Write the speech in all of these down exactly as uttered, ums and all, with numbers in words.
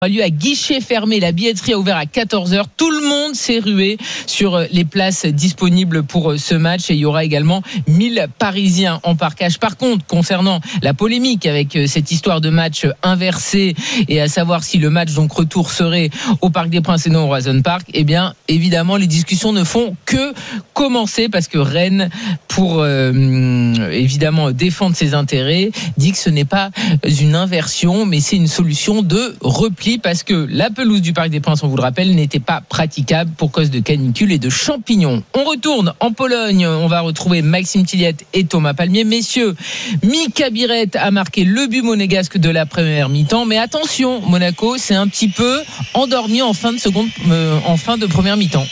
a lieu à guichet fermé. La billetterie a ouvert à quatorze heures. Tout le monde s'est rué sur les places disponibles pour ce match et il y aura également mille Parisiens en parkage. Par contre, concernant la polémique avec cette histoire de match inversé et à savoir si le match donc retour serait au Parc des Princes et non au Roazhon Park, eh bien évidemment les discussions ne font que commencer parce que Rennes, pour euh, évidemment défendre ses intérêts, dit que ce n'est pas une inversion mais c'est une solution de repli, parce que la pelouse du Parc des Princes, on vous le rappelle, n'était pas praticable pour cause de canicule et de champignons. On retourne en Pologne, on va retrouver Maxime Tilliette et Thomas Palmier. Messieurs, Mika Biret a marqué le but monégasque de la première mi-temps, mais attention, Monaco s'est un petit peu endormi en fin de seconde, euh, en fin de première mi-temps.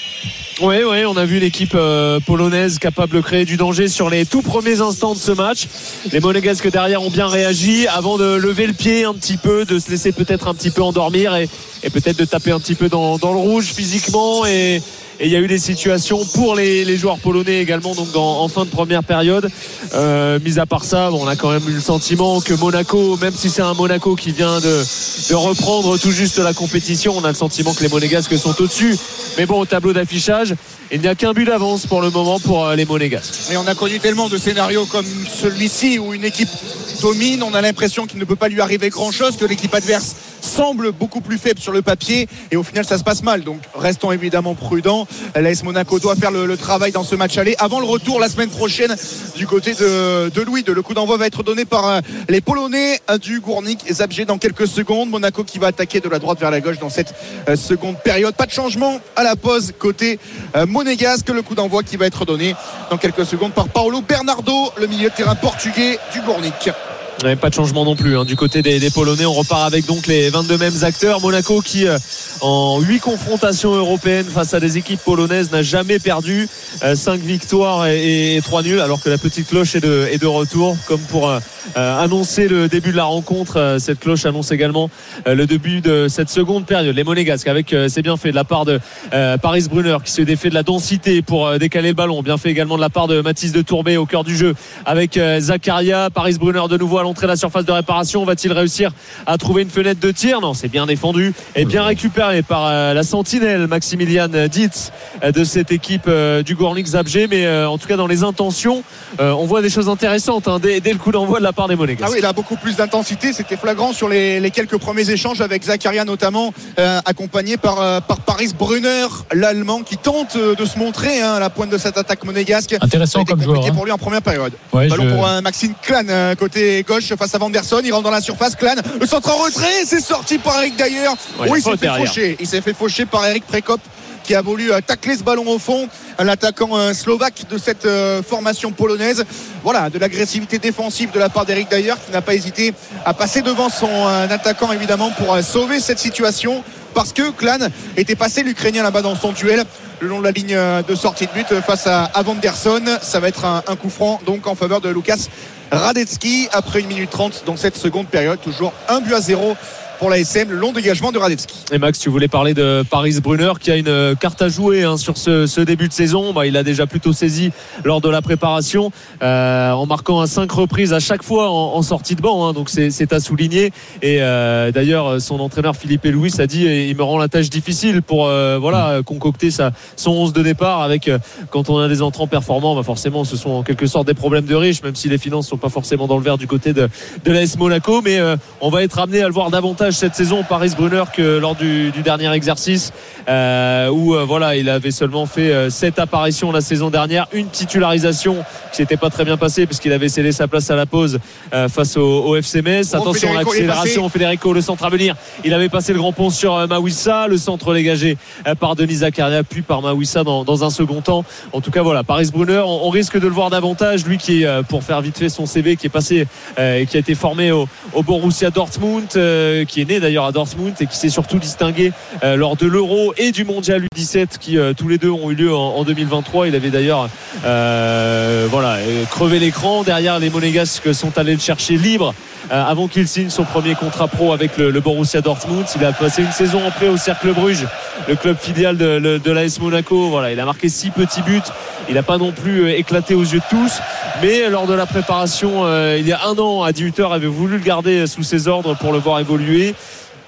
Oui, oui, on a vu l'équipe euh, polonaise capable de créer du danger sur les tout premiers instants de ce match. Les Monégasques derrière ont bien réagi avant de lever le pied un petit peu, de se laisser peut-être un petit peu endormir et, et peut-être de taper un petit peu dans, dans le rouge physiquement. Et il y a eu des situations pour les, les joueurs polonais également, donc dans, en fin de première période. Euh, mis à part ça, bon, on a quand même eu le sentiment que Monaco, même si c'est un Monaco qui vient de, de reprendre tout juste la compétition, on a le sentiment que les Monégasques sont au-dessus. Mais bon, au tableau d'affichage, il n'y a qu'un but d'avance pour le moment pour les Monégasques. Et on a connu tellement de scénarios comme celui-ci où une équipe domine, on a l'impression qu'il ne peut pas lui arriver grand-chose, que l'équipe adverse semble beaucoup plus faible sur le papier et au final ça se passe mal. Donc restons évidemment prudents. L'A S Monaco doit faire le, le travail dans ce match aller avant le retour la semaine prochaine du côté de, de Louis. Le coup d'envoi va être donné par les Polonais du Górnik Zabrze dans quelques secondes. Monaco qui va attaquer de la droite vers la gauche dans cette seconde période. Pas de changement à la pause côté monégasque. Le coup d'envoi qui va être donné dans quelques secondes par Paulo Bernardo, le milieu de terrain portugais du Górnik. Ouais, pas de changement non plus hein. Du côté des, des Polonais, on repart avec donc les vingt-deux mêmes acteurs. Monaco qui euh, en huit confrontations européennes face à des équipes polonaises n'a jamais perdu, euh, cinq victoires et, et trois nuls, alors que la petite cloche est de, est de retour comme pour euh, euh, annoncer le début de la rencontre. Euh, cette cloche annonce également euh, le début de cette seconde période. Les Monégasques avec euh, c'est bien fait de la part de euh, Paris Brunner qui se défait de la densité pour euh, décaler le ballon, bien fait également de la part de Mathis de Tourbet au cœur du jeu avec euh, Zakaria. Paris Brunner de nouveau à l'entrée de la surface de réparation. Va-t-il réussir à trouver une fenêtre de tir? Non, c'est bien défendu et bien récupéré par euh, la sentinelle Maximilian Dietz euh, de cette équipe euh, du Górnik Zabrze. Mais euh, en tout cas dans les intentions euh, on voit des choses intéressantes hein, dès, dès le coup d'envoi de la part des Monégasques. Ah oui, il a beaucoup plus d'intensité, c'était flagrant sur les, les quelques premiers échanges avec Zakaria notamment, euh, accompagné par, euh, par Paris Brunner, l'Allemand qui tente euh, de se montrer hein, à la pointe de cette attaque monégasque. Intéressant comme joueur hein. Pour lui en première période. Ouais, ballon je... pour euh, Maxime Clan euh, côté gauche face à Vanderson, il rentre dans la surface. Clan, le centre en retrait, c'est sorti par Eric d'ailleurs. Ouais, oui, il s'est fait derrière. faucher. Il s'est fait faucher par Eric Prekop qui a voulu euh, tacler ce ballon au fond, l'attaquant euh, slovaque de cette euh, formation polonaise. Voilà, de l'agressivité défensive de la part d'Eric d'ailleurs qui n'a pas hésité à passer devant son euh, attaquant évidemment pour euh, sauver cette situation, parce que Clan était passé l'Ukrainien là-bas dans son duel le long de la ligne de sortie de but face à, à Vanderson. Ça va être un, un coup franc donc en faveur de Lukas Radecki après une minute trente dans cette seconde période. Toujours un but à zéro pour l'A S M, le long dégagement de Radecki. Et Max, tu voulais parler de Paris Brunner qui a une carte à jouer hein, sur ce, ce début de saison. Bah, il a déjà plutôt saisi lors de la préparation euh, en marquant à cinq reprises à chaque fois en, en sortie de banc hein, donc c'est, c'est à souligner. Et euh, d'ailleurs son entraîneur Philippe Louis a dit il me rend la tâche difficile pour euh, voilà, concocter sa, son onze de départ avec euh, quand on a des entrants performants bah forcément ce sont en quelque sorte des problèmes de riches, même si les finances sont pas forcément dans le vert du côté de, de l'A S Monaco. Mais euh, on va être amené à le voir davantage cette saison Paris Brunner que lors du, du dernier exercice euh, où euh, voilà, il avait seulement fait euh, sept apparitions la saison dernière, une titularisation qui s'était pas très bien passée puisqu'il avait cédé sa place à la pause euh, face au, au F C Metz. Bon, attention à l'accélération, Federico, le centre à venir, il avait passé le grand pont sur euh, Mawissa, le centre dégagé euh, par Denis Zakaria puis par Mawissa dans, dans un second temps. En tout cas voilà, Paris Brunner on, on risque de le voir davantage, lui qui est euh, pour faire vite fait son C V, qui est passé euh, qui a été formé au, au Borussia Dortmund, euh, qui est né d'ailleurs à Dortmund et qui s'est surtout distingué euh, lors de l'Euro et du Mondial U dix-sept qui euh, tous les deux ont eu lieu en, en deux mille vingt-trois. Il avait d'ailleurs euh, voilà, euh, crevé l'écran. Derrière, les Monégasques sont allés le chercher libre euh, avant qu'il signe son premier contrat pro avec le, le Borussia Dortmund. Il a passé une saison en prêt au Cercle Bruges, le club filial de, de, de l'A S Monaco. Voilà, il a marqué six petits buts. Il n'a pas non plus éclaté aux yeux de tous, mais lors de la préparation euh, il y a un an, Adi Hütter avait voulu le garder sous ses ordres pour le voir évoluer.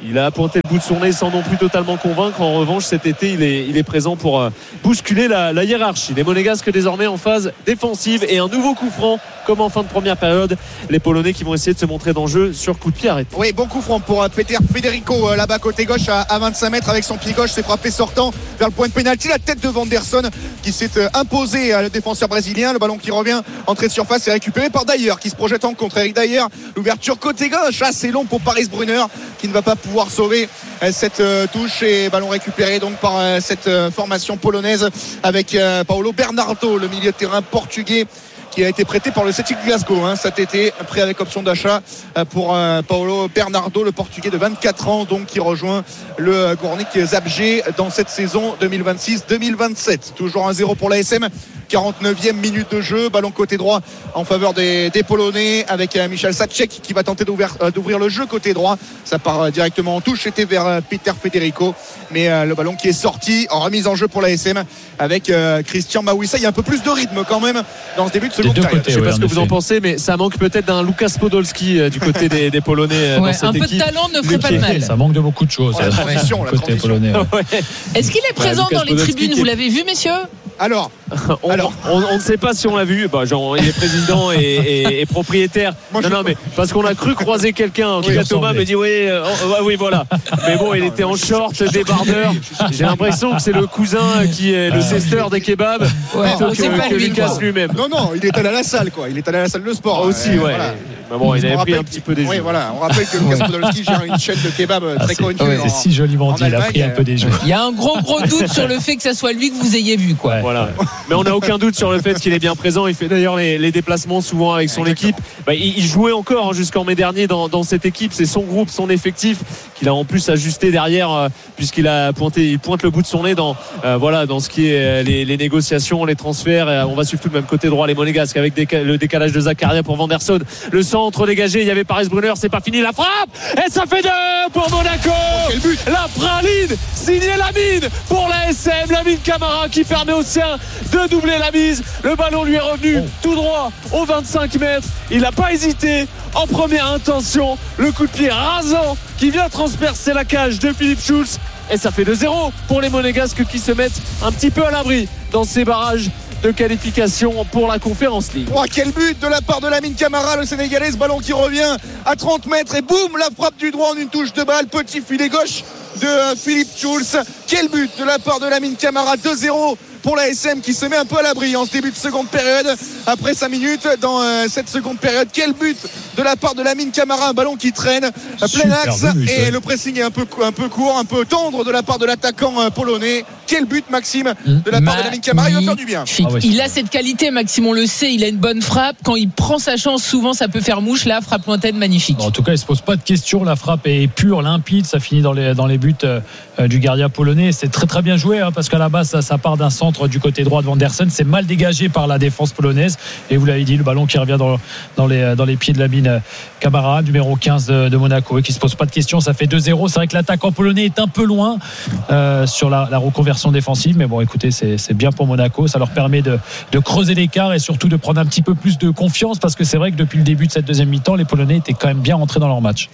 Il a pointé le bout de son nez sans non plus totalement convaincre. En revanche, cet été, il est, il est présent pour euh, bousculer la, la hiérarchie. Les Monégasques désormais en phase défensive et un nouveau coup franc comme en fin de première période. Les Polonais qui vont essayer de se montrer dans le jeu sur coup de pied arrêté. Oui, bon coup franc pour euh, Peter Federico euh, là-bas côté gauche à, à vingt-cinq mètres avec son pied gauche. C'est frappé sortant vers le point de pénalty. La tête de Vanderson qui s'est euh, imposé à le défenseur brésilien. Le ballon qui revient, entrée de surface et récupéré par Dyer qui se projette en contre. Eric Dyer, l'ouverture côté gauche, assez long pour Paris Brunner qui ne va pas pouvoir sauver euh, cette euh, touche et ballon récupéré donc par euh, cette euh, formation polonaise avec euh, Paulo Bernardo, le milieu de terrain portugais qui a été prêté par le Celtic Glasgow hein, cet été, prêt avec option d'achat pour euh, Paulo Bernardo, le portugais de vingt-quatre ans donc qui rejoint le Górnik Zabrze dans cette saison deux mille vingt-six deux mille vingt-sept. Toujours un zéro pour l'A S M, quarante-neuvième minute de jeu, ballon côté droit en faveur des, des Polonais avec euh, Michal Sacek qui va tenter d'ouvrir, euh, d'ouvrir le jeu côté droit. Ça part euh, directement en touche, c'était vers euh, Peter Federico, mais euh, le ballon qui est sorti en remise en jeu pour l'A S M avec euh, Christian Mawissa. Il y a un peu plus de rythme quand même dans ce début de seconde période. Je ne sais pas ce que vous en pensez, mais ça manque peut-être d'un Lukas Podolski euh, du côté des, des Polonais euh, ouais, dans cette un peu équipe. de talent ne ferait pas de mal. Ça manque de beaucoup de choses. Ouais, la transition, euh, la côté transition. polonais. Ouais. Ouais. Est-ce qu'il est présent Ouais, dans les Podolski tribunes? qui... Vous l'avez vu, messieurs? Alors, on, Alors. On, on ne sait pas si on l'a vu. Bah, genre, il est président et, et, et propriétaire. Moi, non, je... non, mais parce qu'on a cru croiser quelqu'un. En tout oui, cas, Thomas me dit oui, euh, oh, oui, voilà. Mais bon, il était en short, débardeur. J'ai l'impression que c'est le cousin qui est le cesteur des kebabs Ouais, plutôt c'est que, pas que lui, Lucas quoi. lui-même. non, non, il est allé à la salle, quoi. Il est allé à la salle de sport. Ah, aussi, Euh, ouais. voilà. Bah bon, il avait On pris rappelle un petit peu des Oui, jours. voilà. On rappelle que Lukas Podolski gère une chaîne de kebab Ah, très c'est, connue. ouais, en- c'est si joliment en dit. Il a Allemagne, pris un peu des jours. Il y a un gros gros doute sur le fait que ça soit lui que vous ayez vu, quoi. Ouais. Voilà. Mais on n'a aucun doute sur le fait qu'il est bien présent. Il fait d'ailleurs les, les déplacements souvent avec son Exactement. équipe. Bah, il, il jouait encore hein, jusqu'en mai dernier dans, dans cette équipe. C'est son groupe, son effectif qu'il a en plus ajusté derrière euh, puisqu'il a pointé, il pointe le bout de son nez dans, euh, voilà, dans ce qui est euh, les, les négociations, les transferts. Et, euh, on va suivre tout de même côté droit les Monégasques avec déca- le décalage de Zakaria pour Vanderson. Le centre dégagé. Il y avait Paris Brunner. C'est pas fini. La frappe et ça fait deux pour Monaco. Quel but! La praline signée Lamine pour la S M. Lamine Camara qui permet aux siens de doubler la mise. Le ballon lui est revenu oh. tout droit aux vingt-cinq mètres. Il n'a pas hésité en première intention. Le coup de pied rasant qui vient transpercer la cage de Philippe Schulz. Et ça fait deux zéro pour les Monégasques qui se mettent un petit peu à l'abri dans ces barrages de qualification pour la Conférence League. Oh, quel but de la part de Lamine Camara, le Sénégalais, ce ballon qui revient à trente mètres et boum, la frappe du droit en une touche de balle, petit filet gauche de euh, Philippe Schulz. Quel but de la part de Lamine Camara, deux zéro pour la S M qui se met un peu à l'abri en ce début de seconde période. Après cinq minutes dans euh, cette seconde période, quel but de la part de Lamine Camara, un ballon qui traîne plein Super axe but, et ouais. le pressing est un peu, un peu court, un peu tendre de la part de l'attaquant euh, polonais. Quel but, Maxime, de la part de Lamine Camara, il va faire du bien. Magnifique. Ah ouais, Il a cette qualité, Maxime, on le sait, il a une bonne frappe. Quand il prend sa chance, souvent ça peut faire mouche. Là, frappe lointaine, magnifique. En tout cas, il ne se pose pas de questions. La frappe est pure, limpide. Ça finit dans les, dans les buts euh, du gardien polonais. C'est très très bien joué hein, parce qu'à la base, ça, ça part d'un centre du côté droit de Vanderson. C'est mal dégagé par la défense polonaise. Et vous l'avez dit, le ballon qui revient dans, dans, les, dans les pieds de Lamine Camara, numéro quinze de, de Monaco, et qui ne se pose pas de questions. Ça fait deux zéro. C'est vrai que l'attaquant polonais est un peu loin euh, sur la, la reconversion défensive. Mais bon, écoutez, c'est, c'est bien pour Monaco. Ça leur permet de, de creuser l'écart et surtout de prendre un petit peu plus de confiance parce que c'est vrai que depuis le début de cette deuxième mi-temps, les Polonais étaient quand même bien rentrés dans leur match.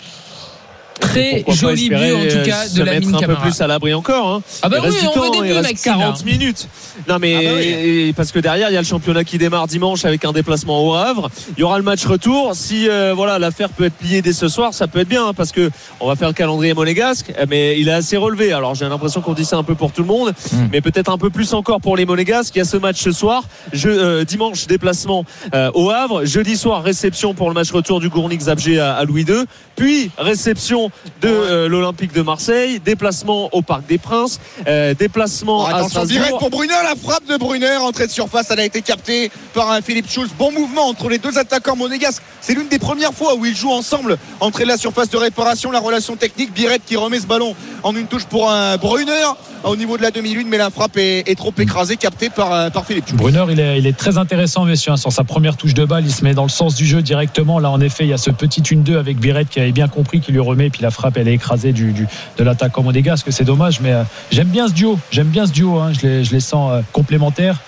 Très Pourquoi pas joli but espérer, en tout cas se de mettre Lamine un peu Camara. plus à l'abri encore hein. Ah bah il reste oui, du on veut temps, des il buts, reste Maxime, quarante là. minutes. Non mais Ah bah oui. et- parce que derrière il y a le championnat qui démarre dimanche avec un déplacement au Havre. Il y aura le match retour. Si euh, voilà l'affaire peut être pliée dès ce soir, ça peut être bien hein, parce que on va faire le calendrier monégasque, mais il est assez relevé. Alors j'ai l'impression qu'on dit ça un peu pour tout le monde, Mm. mais peut-être un peu plus encore pour les monégasques. Il y a ce match ce soir. Je, euh, dimanche déplacement euh, au Havre. Jeudi soir réception pour le match retour du Górnik Zabrze à, à Louis deux. Puis réception de euh, l'Olympique de Marseille. Déplacement au Parc des Princes. Euh, déplacement Oh, à attention, direct Strasbourg. pour Brunner, la frappe de Brunner, entrée de surface, elle a été captée par un Philippe Schulz. Bon mouvement entre les deux attaquants monégasques. C'est l'une des premières fois où ils jouent ensemble. Entrée de la surface de réparation, la relation technique. Biret qui remet ce ballon en une touche pour un Brunner au niveau de la demi-lune, mais la frappe est, est trop écrasée, captée par, par Philippe Schulz. Brunner, il est, il est très intéressant, messieurs. Sur sa première touche de balle, il se met dans le sens du jeu directement. Là, en effet, il y a ce petit un deux avec Biret qui avait bien compris, qui lui remet. Et puis la frappe, elle est écrasée du, du, de l'attaquant monégasque. C'est dommage, mais euh, j'aime bien ce duo. J'aime bien ce duo. Hein. Je, les, je les sens euh, complémentaires.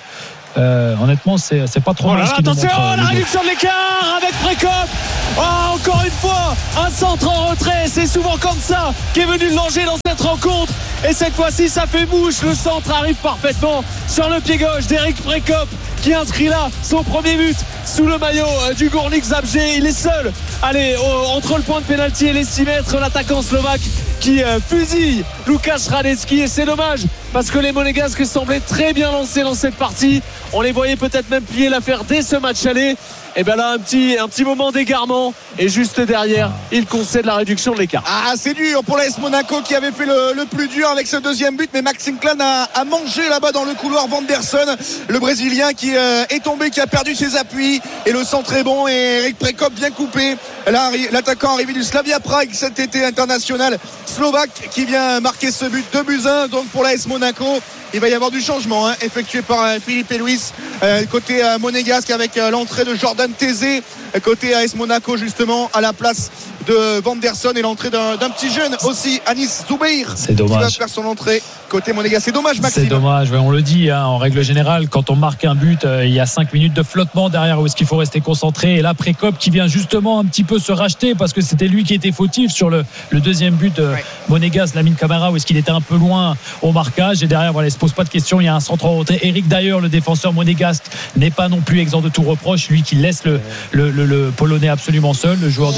euh, honnêtement, c'est, c'est pas trop Oh mal. là Ce là, qu'il nous attention, montre, la euh, réduction de l'écart avec Précope. Oh, encore une fois, un centre en retrait. C'est souvent comme ça qu'est venu le danger dans cette rencontre. Et cette fois-ci, ça fait mouche. Le centre arrive parfaitement sur le pied gauche d'Éric Précope qui inscrit là son premier but sous le maillot du Górnik Zabrze. Il est seul. Allez, au, entre le point de pénalty et les six mètres, l'attaquant slovaque qui euh, fusille Łukasz Radecki. Et c'est dommage parce que les Monégasques semblaient très bien lancés dans cette partie. On les voyait peut-être même plier l'affaire dès ce match aller. Et bien là, un petit, un petit moment d'égarement. Et juste derrière, il concède la réduction de l'écart. Ah, c'est dur pour l'A S Monaco qui avait fait le, le plus dur avec ce deuxième but. Mais Maxime Klein a, a mangé là-bas dans le couloir Vanderson, le Brésilien qui euh, est tombé, qui a perdu ses appuis. Et le centre est bon. Et Eric Précope bien coupé. Là, l'attaquant arrivé du Slavia Prague cet été, international slovaque, qui vient marquer ce but. deux buts à un donc pour l'A S Monaco. Il va y avoir du changement hein, effectué par euh, Philippe Luis euh, côté euh, monégasque avec euh, l'entrée de Jordan Tézé euh, côté A S Monaco justement à la place de Vanderson et l'entrée d'un, d'un petit jeune aussi, Anis Zoubeir, c'est dommage, qui va faire son entrée côté monégasque. C'est dommage, Maxime. C'est dommage, ouais, on le dit hein, en règle générale, quand on marque un but euh, il y a cinq minutes de flottement derrière où est-ce qu'il faut rester concentré. Et là Précope qui vient justement un petit peu se racheter parce que c'était lui qui était fautif sur le, le deuxième but de ouais. monégasque, Lamine Camara, où est-ce qu'il était un peu loin au marquage. Et derrière voilà, il se pose pas de questions, il y a un centre en retrait. Eric d'ailleurs, le défenseur monégasque, n'est pas non plus exempt de tout reproche, lui qui laisse le, le, le, le Polonais absolument seul, le joueur de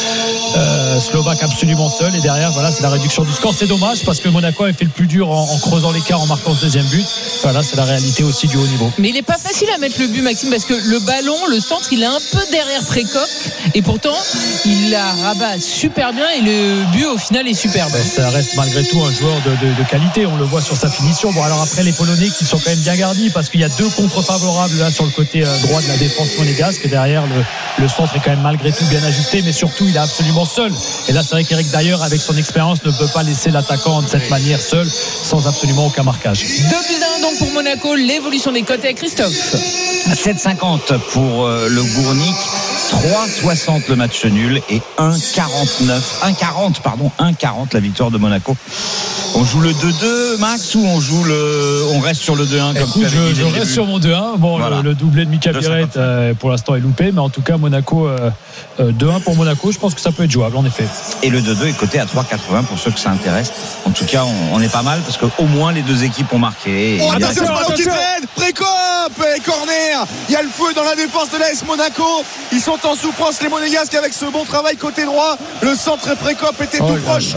euh, Slovaque absolument seul. Et derrière voilà, c'est la réduction du score. C'est dommage parce que Monaco avait fait le plus dur en, en creusant l'écart en marquant ce deuxième but. Voilà, c'est la réalité aussi du haut niveau. Mais il n'est pas facile à mettre le but, Maxime, parce que le ballon, le centre, il est un peu derrière Précope et pourtant il la rabat super bien et le but au final est superbe. Ça reste malgré tout un joueur de, de, de qualité, on le voit sur sa finition. Bon alors après les Polonais qui sont quand même bien gardis parce qu'il y a deux contre favorables là sur le côté droit de la défense monégasque et derrière le, le centre est quand même malgré tout bien ajusté, mais surtout il est absolument seul. Et là c'est vrai qu'Eric d'ailleurs avec son expérience ne peut pas laisser l'attaquant de cette manière seul sans absolument aucun marquage. deux buts à un donc pour Monaco, l'évolution des cotes avec Christophe. sept cinquante pour le Górnik, trois soixante le match nul et un quarante-neuf un quarante pardon un quarante la victoire de Monaco. On joue le deux deux, Max, ou on joue le on reste sur le deux un comme Écoute, je, je reste sur mon deux un. Bon, voilà. le, le doublé de Mika Biret euh, pour l'instant est loupé, mais en tout cas Monaco euh, euh, deux un pour Monaco, je pense que ça peut être jouable en effet. Et le deux deux est coté à trois quatre-vingts pour ceux que ça intéresse. En tout cas, on, on est pas mal parce qu'au moins les deux équipes ont marqué. Oh, attention, le ballon qui traîne, Précope et corner. Il y a le feu dans la défense de l'A S Monaco. Ils sont en souffrance les Monégasques avec ce bon travail côté droit. Le centre Précope était oh tout proche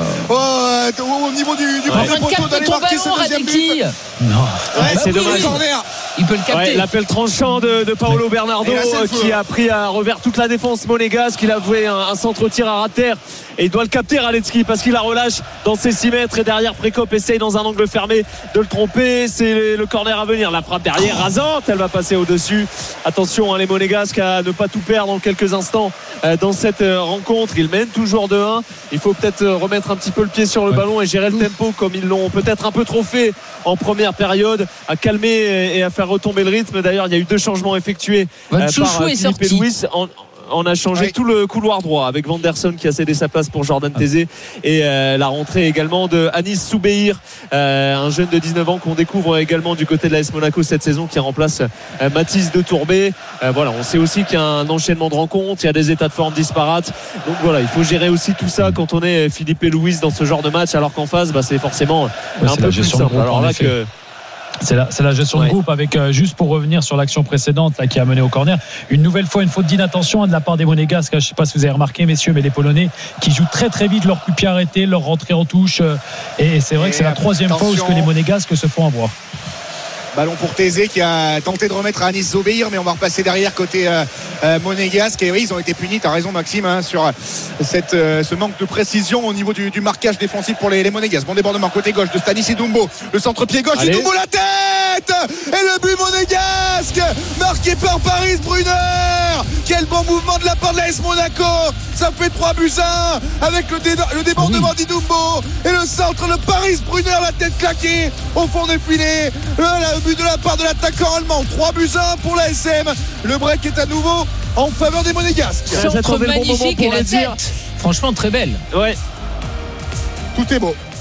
oh, au niveau du, du ouais. premier poteau d'aller marquer ce deuxième but. Non, ouais, ouais, c'est dommage. Corner. Il peut le capter. Ouais, l'appel tranchant de, de Paolo Bernardo là, qui a pris à revers toute la défense monégasque. Il a joué un, un centre-tir à ras de terre et il doit le capter Radecki parce qu'il la relâche dans ses six mètres et derrière Précope essaye dans un angle fermé de le tromper. C'est le corner à venir, la frappe derrière rasante, elle va passer au-dessus. Attention hein, les Monégasques à ne pas tout perdre en quelques instants euh, dans cette euh, rencontre. Ils mènent toujours deux un. Il faut peut-être euh, remettre un petit peu le pied sur le ouais. ballon et gérer le tempo comme ils l'ont peut-être un peu trop fait en première période, à calmer et, et à faire retomber le rythme. D'ailleurs il y a eu deux changements effectués euh, par euh, Philippe Luis. En, on a changé oui. tout le couloir droit avec Vanderson qui a cédé sa place pour Jordan Tézé et euh, la rentrée également de Anis Zoubeir, euh, un jeune de dix-neuf ans qu'on découvre également du côté de l'A S Monaco cette saison qui remplace euh, Mathis de Tourbet. Euh, voilà, on sait aussi qu'il y a un enchaînement de rencontres, il y a des états de forme disparates, donc voilà, il faut gérer aussi tout ça quand on est Philippe Luis dans ce genre de match, alors qu'en face bah, c'est forcément ouais, un c'est peu plus simple. Groupe, alors là effet. que C'est la, c'est la gestion ouais. de groupe avec, euh, juste pour revenir sur l'action précédente là, qui a mené au corner, une nouvelle fois une faute d'inattention hein, de la part des Monégasques. Je ne sais pas si vous avez remarqué messieurs, mais les Polonais qui jouent très très vite leur coup de pied arrêté, leur rentrée en touche euh, et c'est vrai et que c'est la troisième attention. fois où que les Monégasques se font avoir. Ballon pour Tézé qui a tenté de remettre à Anis Zoubeir, mais on va repasser derrière côté euh, euh, monégasque. Et oui, ils ont été punis, tu as raison Maxime, hein, sur cette, euh, ce manque de précision au niveau du, du marquage défensif pour les, les monégasques. Bon débordement côté gauche de Stanislas Dumbo, le centre-pied gauche, Dumbo la tête et le but monégasque marqué par Paris Brunner. Quel bon mouvement de la part de l'A S Monaco. Ça fait trois buts à un avec le, dé- le débordement oui. d'Idumbo et le centre de Paris Brunner, la tête claquée au fond des filets. Le, le but de la part de l'attaquant allemand. Trois buts à un pour l'A S M. Le break est à nouveau en faveur des Monégasques. Centre magnifique bon et la tête franchement très belle. Ouais. Tout est beau.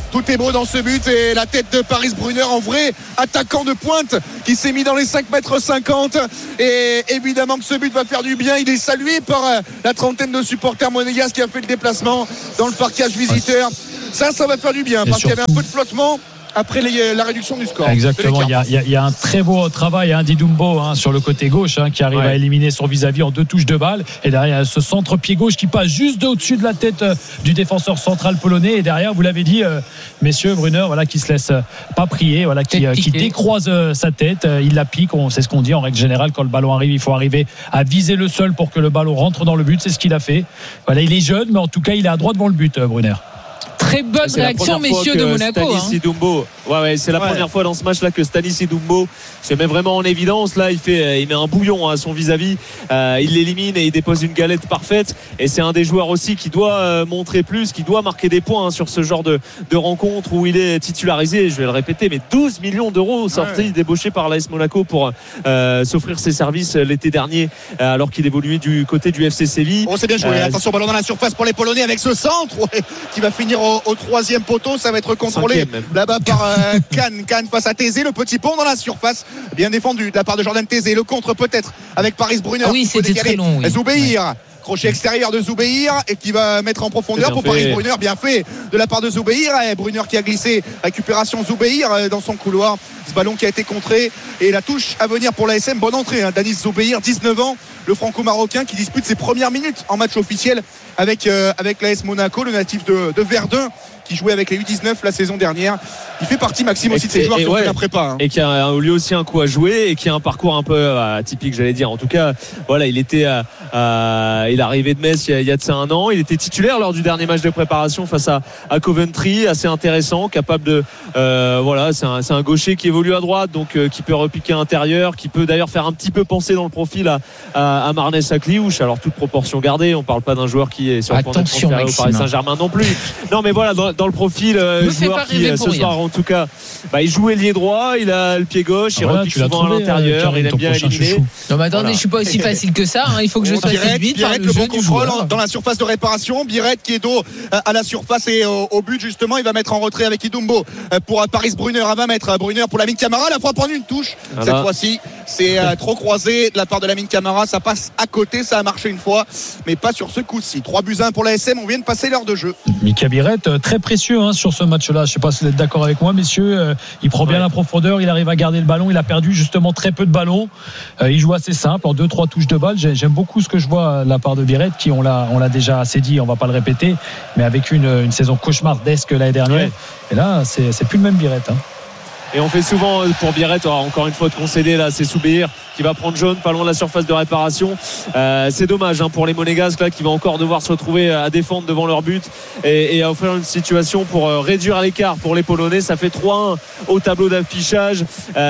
Tout est beau dans ce but et la tête de Paris Brunner en vrai attaquant de pointe qui s'est mis dans les cinq mètres cinquante et évidemment que ce but va faire du bien. Il est salué par la trentaine de supporters monégasques qui a fait le déplacement dans le parquage visiteur. Ça, ça va faire du bien parce qu'il y avait un peu de flottement après les, la réduction du score. Exactement, il y, a, il y a un très beau travail hein, d'Idumbo hein, sur le côté gauche hein, qui arrive ouais. à éliminer son vis-à-vis en deux touches de balle et derrière ce centre pied gauche qui passe juste au-dessus de la tête euh, du défenseur central polonais et derrière vous l'avez dit euh, messieurs Brunner voilà, qui se laisse euh, pas prier voilà, qui, euh, qui décroise euh, sa tête euh, il la pique, on, c'est ce qu'on dit en règle générale quand le ballon arrive il faut arriver à viser le sol pour que le ballon rentre dans le but, c'est ce qu'il a fait voilà, il est jeune mais en tout cas il est à droite devant le but euh, Brunner. Très bonne c'est réaction, messieurs de Monaco. Stanis Idumbo, hein. ouais, ouais, c'est la ouais. première fois dans ce match-là que Stanis Idumbo se met vraiment en évidence. Là, il fait, il met un bouillon à son vis-à-vis. Euh, il l'élimine et il dépose une galette parfaite. Et c'est un des joueurs aussi qui doit euh, montrer plus, qui doit marquer des points hein, sur ce genre de, de rencontre où il est titularisé. Je vais le répéter, mais douze millions d'euros sortis, ouais. débauchés par l'A S Monaco pour euh, s'offrir ses services l'été dernier, euh, alors qu'il évoluait du côté du F C Séville. Oh, c'est bien joué. Euh, Attention, ballon dans la surface pour les Polonais avec ce centre ouais, qui va finir au, au troisième poteau. Ça va être contrôlé là-bas par euh, Kahn. Kahn face à Thésée, le petit pont dans la surface, bien défendu de la part de Jordan Thésée. Le contre peut-être avec Paris Brunner. Ah oui, c'était très long. Oui. Zoubeir. Ouais. Crochet extérieur de Zoubeir et qui va mettre en profondeur pour fait. Paris Brunner, bien fait de la part de Zoubeir. Et Brunner qui a glissé, récupération Zoubeir dans son couloir. Ce ballon qui a été contré et la touche à venir pour l'A S M. Bonne entrée, hein. Danis Zoubeir, dix-neuf ans, le franco-marocain qui dispute ses premières minutes en match officiel avec, euh, avec l'A S Monaco, le natif de, de Verdun qui jouait avec les U dix-neuf la saison dernière. Il fait partie, Maxime, aussi et, de ces et, joueurs et qui ouais, ont fait la prépa. Hein. Et qui a lui aussi un coup à jouer et qui a un parcours un peu euh, atypique, j'allais dire. En tout cas, voilà, il était, euh, euh, il est arrivé de Metz il y, a, il y a de ça un an. Il était titulaire lors du dernier match de préparation face à, à Coventry, assez intéressant, capable de, euh, voilà, c'est un, c'est un gaucher qui évolue à droite, donc euh, qui peut repiquer intérieur, qui peut d'ailleurs faire un petit peu penser dans le profil à, à, à Marnès Akliouche. Alors toute proportion gardée, on parle pas d'un joueur qui est sur le point d'être transféré au Paris Saint-Germain non plus. Non, mais voilà, dans, dans le profil euh, joueur qui ce soir rien. En tout cas bah, il joue ailier droit, il a le pied gauche, il voilà, repique souvent trouvé, à l'intérieur, euh, il aime bien éliminer. Non mais attendez, voilà. Je suis pas aussi facile que ça hein. Il faut que je sois séduite par le, le jeu bon contrôle dans la surface de réparation. Biret qui est dos à la surface et au, au but justement, il va mettre en retrait avec Idumbo pour Paris Brunner à vingt mètres. Brunner pour Lamine Camara, la frappe en une touche voilà. Cette fois-ci c'est euh, trop croisé de la part de Lamine Camara, ça passe à côté, ça a marché une fois mais pas sur ce coup-ci. trois buts à un pour la S M, on vient de passer l'heure de jeu. Mika Biret très précieux hein, sur ce match-là, je sais pas si vous êtes d'accord avec moi messieurs, euh, il prend bien ouais. la profondeur, il arrive à garder le ballon, il a perdu justement très peu de ballons, euh, il joue assez simple en deux trois touches de balle. J'aime beaucoup ce que je vois de la part de Biret qui on l'a, on l'a déjà assez dit, on va pas le répéter, mais avec une, une saison cauchemardesque l'année dernière ouais. et là c'est, c'est plus le même Biret hein. Et on fait souvent pour Biret, encore une fois de concéder là, c'est Soubir qui va prendre jaune pas loin de la surface de réparation. Euh, c'est dommage hein, pour les Monégasques là qui va encore devoir se retrouver à défendre devant leur but et, et à offrir une situation pour euh, réduire l'écart pour les Polonais. Ça fait trois un au tableau d'affichage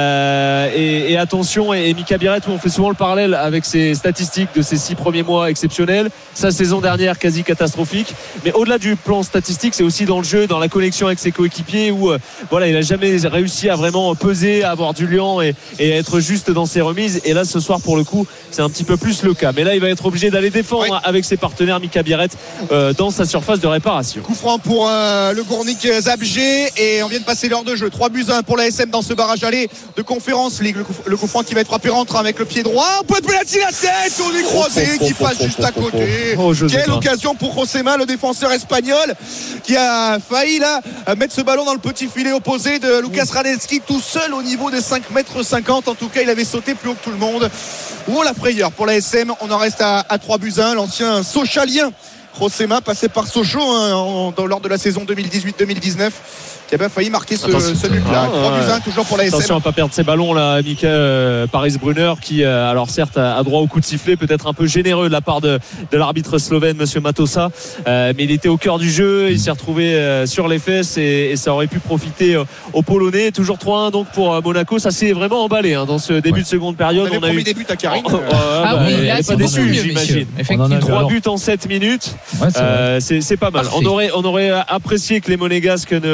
euh, et, et attention et, et Mika Biret, où on fait souvent le parallèle avec ses statistiques de ses six premiers mois exceptionnels, sa saison dernière quasi catastrophique, mais au-delà du plan statistique, c'est aussi dans le jeu, dans la connexion avec ses coéquipiers où euh, voilà, il a jamais réussi à vraiment peser, à avoir du liant et, et être juste dans ses remises. Et là ce soir pour le coup c'est un petit peu plus le cas, mais là il va être obligé d'aller défendre oui. avec ses partenaires Mika Biret euh, dans sa surface de réparation. Coup franc pour euh, le Gournik Zabrze et on vient de passer l'heure de jeu. Trois buts à un pour la S M dans ce barrage aller de Conférence League. Le coup, le coup franc qui va être frappé rentre avec le pied droit, point de pénalty, la tête, on est croisé qui passe juste à côté. Oh, quelle occasion pour Josema, le défenseur espagnol qui a failli là mettre ce ballon dans le petit filet opposé de Lucas Radetzky tout seul au niveau des cinq mètres cinquante. En tout cas il avait sauté plus haut que tout le monde. Où la frayeur pour la S M, on en reste à, à trois buts à un. L'ancien Sochalien Josema, passé par Sochaux hein, en, dans, lors de la saison deux mille dix-huit deux mille dix-neuf, qui a bien failli marquer ce, ce but-là. trois buts à un toujours pour la S M. Attention à ne pas perdre ses ballons là, Mika euh, Paris Brunner qui euh, alors certes a, a droit au coup de sifflet, peut-être un peu généreux de la part de, de l'arbitre slovène monsieur Matosa, euh, mais il était au cœur du jeu, il s'est retrouvé euh, sur les fesses et, et ça aurait pu profiter euh, aux Polonais. Toujours trois un donc pour euh, Monaco, ça s'est vraiment emballé hein, dans ce début ouais. de seconde période. On, on a eu des buts à Karine. Oh, oh, oh, ah bah, oui, là, elle n'est pas déçue j'imagine. trois buts en sept minutes, ouais, c'est, euh, c'est, c'est pas mal. On aurait, on aurait apprécié que les Monégasques ne,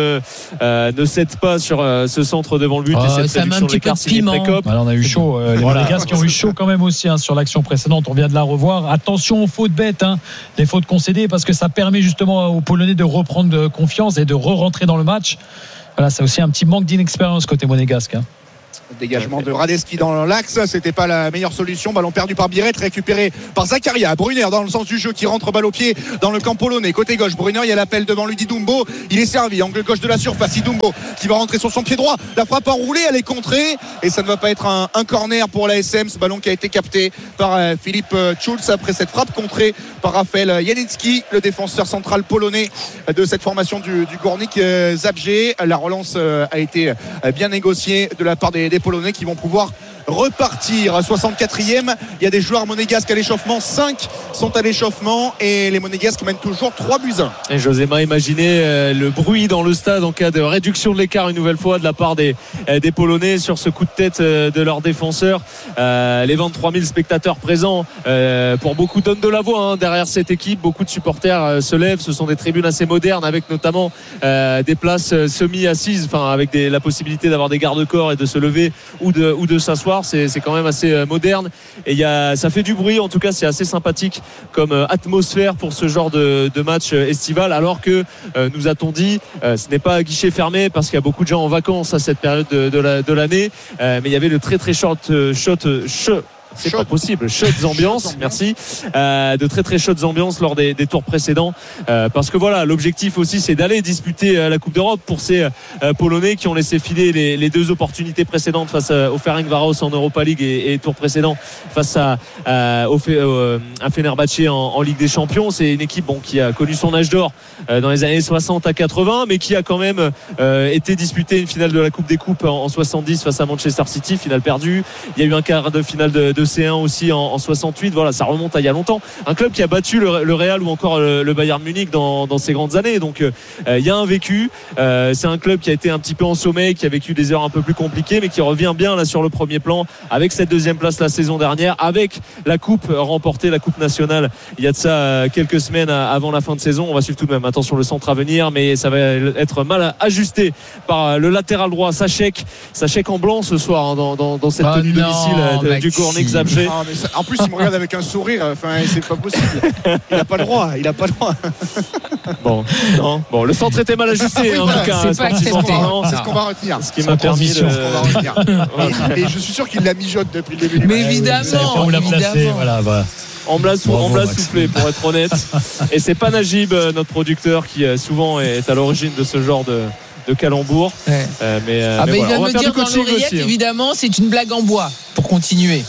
euh, ne cède pas sur euh, ce centre devant le but oh, et cette réduction de l'écart s'il est précope. Alors, on a eu chaud. Euh, les voilà. Monégasques qui ont eu chaud quand même aussi hein, sur l'action précédente. On vient de la revoir. Attention aux fautes bêtes, hein, les fautes concédées, parce que ça permet justement aux Polonais de reprendre confiance et de re-rentrer dans le match. Voilà, c'est aussi un petit manque d'inexpérience côté monégasque. Hein. Dégagement de Radetzky dans l'axe, c'était pas la meilleure solution. Ballon perdu par Biret, récupéré par Zakaria. Brunner dans le sens du jeu qui rentre balle au pied dans le camp polonais. Côté gauche, Brunner, il y a l'appel devant lui d'Idumbo. Il est servi, angle gauche de la surface. Idumbo qui va rentrer sur son pied droit. La frappe enroulée, elle est contrée et ça ne va pas être un, un corner pour la S M. Ce ballon qui a été capté par euh, Philippe Schulz après cette frappe contrée par Raphaël Janicki, le défenseur central polonais de cette formation du, du Górnik euh, Zabrze. La relance euh, a été euh, bien négociée de la part des, des Polonais qui vont pouvoir repartir. soixante-quatrième, il y a des joueurs monégasques à l'échauffement, cinq sont à l'échauffement et les monégasques mènent toujours trois buts à un. Et Joséma, imaginez euh, le bruit dans le stade en cas de réduction de l'écart une nouvelle fois de la part des, euh, des Polonais sur ce coup de tête euh, de leurs défenseurs. Euh, les vingt-trois mille spectateurs présents euh, pour beaucoup donnent de la voix hein, derrière cette équipe. Beaucoup de supporters euh, se lèvent. Ce sont des tribunes assez modernes avec notamment euh, des places euh, semi-assises, enfin avec des, la possibilité d'avoir des garde-corps et de se lever ou de, ou de s'asseoir. C'est, c'est quand même assez euh, moderne et il y a, ça fait du bruit. En tout cas, c'est assez sympathique comme euh, atmosphère pour ce genre de, de match euh, estival. Alors que euh, nous a-t-on dit, euh, ce n'est pas à guichet fermé parce qu'il y a beaucoup de gens en vacances à cette période de, de, la, de l'année. Euh, mais il y avait le très très short euh, shot. Euh, shot C'est Shot. Pas possible. Chaudes ambiances, merci. Euh, de très très chaudes ambiances lors des, des tours précédents. Euh, parce que voilà, l'objectif aussi, c'est d'aller disputer euh, la Coupe d'Europe pour ces euh, Polonais qui ont laissé filer les, les deux opportunités précédentes face à, au Ferencváros en Europa League et, et tour précédent face à, à, au, euh, à Fenerbahçe en, en Ligue des Champions. C'est une équipe bon, qui a connu son âge d'or euh, dans les années soixante à quatre-vingts, mais qui a quand même euh, été disputé une finale de la Coupe des Coupes en, en soixante-dix face à Manchester City, finale perdue. Il y a eu un quart de finale de, de C un aussi en, en soixante-huit. Voilà, ça remonte à il y a longtemps. Un club qui a battu le, le Real ou encore le, le Bayern Munich dans, dans ces grandes années. Donc euh, il y a un vécu. Euh, c'est un club qui a été un petit peu en sommeil, qui a vécu des heures un peu plus compliquées, mais qui revient bien là sur le premier plan avec cette deuxième place la saison dernière, avec la coupe remportée, la coupe nationale. Il y a de ça quelques semaines avant la fin de saison. On va suivre tout de même. Attention le centre à venir, mais ça va être mal ajusté par le latéral droit Sachek. Sachek en blanc ce soir hein, dans, dans, dans cette oh tenue non, domicile de, du Górnik Zabrze. Ah, mais ça, en plus il me regarde avec un sourire, enfin c'est pas possible, il a pas le droit, il a pas le droit. Bon, non. Bon, le centre était mal ajusté oui, en voilà, tout cas. c'est, C'est, pas, c'est, ce va, c'est ce qu'on va retenir. Ce qui m'a permis de... ce qu'on va retenir. Et, et je suis sûr qu'il la mijote depuis le début. Mais évidemment, la évidemment. placer, voilà, voilà. On me l'a, sou- Bravo, on me l'a Maxime. soufflé pour être honnête. Et c'est pas Najib, notre producteur, qui souvent est à l'origine de ce genre de, de calembour. Ouais. Euh, mais, euh, Ah mais bah voilà. il On vient va de me faire dire du dans coaching l'oreillette, aussi, hein. évidemment, c'est une blague en bois pour continuer.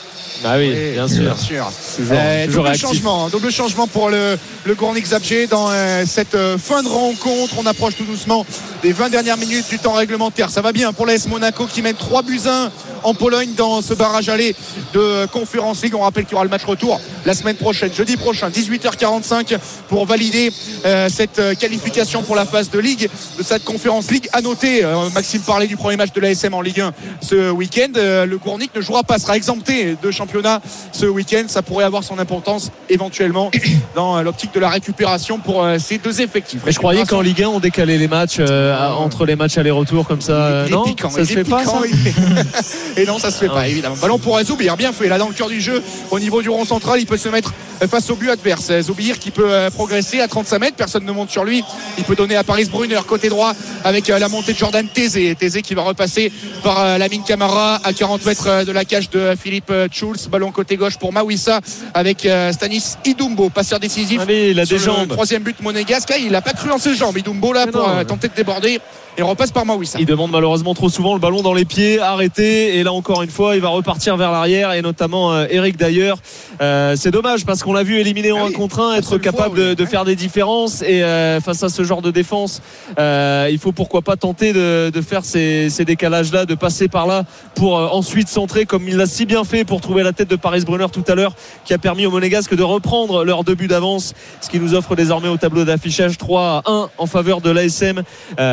Ah oui, Oui, bien sûr. bien sûr. Toujours, Euh, toujours double réactif. changement, double changement pour le, le Górnik Zabrze dans euh, cette euh, fin de rencontre. On approche tout doucement des vingt dernières minutes du temps réglementaire. Ça va bien pour l'A S Monaco qui mène trois buts à un en Pologne dans ce barrage aller de Conference League. On rappelle qu'il y aura le match retour la semaine prochaine, jeudi prochain, dix-huit heures quarante-cinq pour valider euh, cette euh, qualification pour la phase de Ligue de cette Conference League. À noter, euh, Maxime parlait du premier match de l'A S M en Ligue un ce week-end. Euh, le Górnik ne jouera pas, sera exempté de championnat ce week-end. Ça pourrait avoir son importance éventuellement dans euh, l'optique de la récupération pour euh, ces deux effectifs. Mais je croyais qu'en Ligue un on décalait les matchs euh, entre les matchs aller-retour comme ça. Euh, Il est non, piquant, ça il se est fait pas piquant, ça. il est- Et non, ça se fait Ah pas, ouais. évidemment. Ballon pour Zoubir, bien fait, là dans le cœur du jeu, au niveau du rond central, il peut se mettre face au but adverse. Zoubir qui peut euh, progresser à trente-cinq mètres, personne ne monte sur lui. Il peut donner à Paris Brunner, côté droit, avec euh, la montée de Jordan Tézé. Tézé qui va repasser par euh, Lamine Camara à quarante mètres euh, de la cage de Philippe euh, Schulz. Ballon côté gauche pour Mawissa avec euh, Stanis Idumbo, passeur décisif. Allez, il a sur des le jambes. Troisième but monégasque. Ah, il n'a pas cru en ses jambes, Idumbo, là, Mais pour non. euh, tenter de déborder. Et on repasse par Mawissa. Il demande malheureusement trop souvent le ballon dans les pieds, arrêté. Et là encore une fois, il va repartir vers l'arrière et notamment euh, Eric d'ailleurs. Euh, c'est dommage parce qu'on l'a vu éliminer en Ah un oui, contre un, être seule capable fois, de, oui. de faire des différences. Et euh, face à ce genre de défense, euh, il faut pourquoi pas tenter de, de faire ces, ces décalages-là, de passer par là pour euh, ensuite centrer comme il l'a si bien fait pour trouver la tête de Paris Brunner tout à l'heure, qui a permis aux Monégasques de reprendre leur deux buts d'avance, ce qui nous offre désormais au tableau d'affichage trois à un en faveur de l'A S M, euh, ce qui serait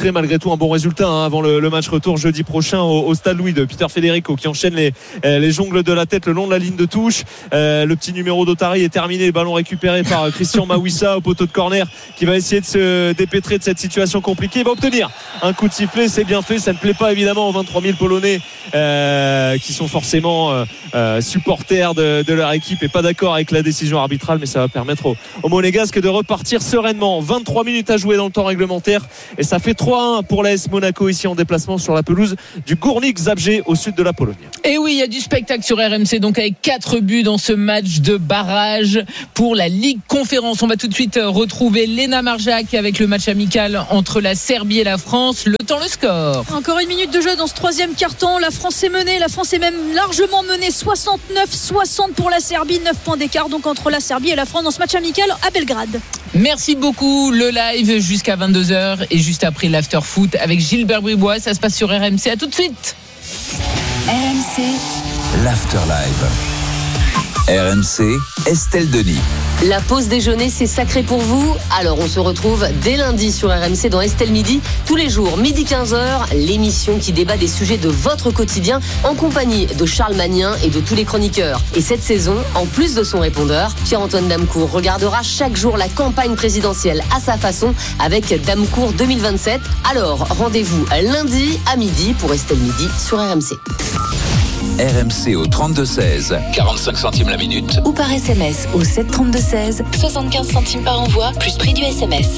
enregistrer malgré tout un bon résultat hein, avant le, le match retour jeudi prochain au, au Stade Louis de Peter Federico qui enchaîne les, les jongles de la tête le long de la ligne de touche. Euh, le petit numéro d'Otari est terminé, le ballon récupéré par Christian Mawissa au poteau de corner qui va essayer de se dépêtrer de cette situation compliquée. Il va obtenir un coup de sifflet, c'est bien fait, ça ne plaît pas évidemment aux vingt-trois mille Polonais euh, qui sont forcément euh, euh, supporters de, de leur équipe et pas d'accord avec la décision arbitrale, mais ça va permettre aux, aux Monégasques de repartir sereinement. vingt-trois minutes à jouer dans le temps réglementaire et ça fait trois à un pour l'A S Monaco ici en déplacement sur la pelouse du Górnik Zabrze au sud de la Pologne. Et oui, il y a du spectacle sur R M C donc avec quatre buts dans ce match de barrage pour la Ligue Conférence. On va tout de suite retrouver Léna Marjac avec le match amical entre la Serbie et la France. Le temps, le score. Encore une minute de jeu dans ce troisième quart-temps. La France est menée, la France est même largement menée, soixante-neuf soixante pour la Serbie, neuf points d'écart donc entre la Serbie et la France dans ce match amical à Belgrade. Merci beaucoup. Le live jusqu'à vingt-deux heures et juste après l'after foot avec Gilbert Bribois. Ça se passe sur R M C. À tout de suite. R M C, l'after live. R M C, Estelle Denis. La pause déjeuner, c'est sacré pour vous. Alors on se retrouve dès lundi sur R M C dans Estelle Midi. Tous les jours, midi quinze heures, l'émission qui débat des sujets de votre quotidien en compagnie de Charles Magnin et de tous les chroniqueurs. Et cette saison, en plus de son répondeur, Pierre-Antoine Damecourt regardera chaque jour la campagne présidentielle à sa façon avec Damecourt deux mille vingt-sept. Alors rendez-vous lundi à midi pour Estelle Midi sur R M C. R M C au trente-deux seize, quarante-cinq centimes la minute. Ou par S M S au sept trente-deux seize, soixante-quinze centimes par envoi, plus prix du S M S.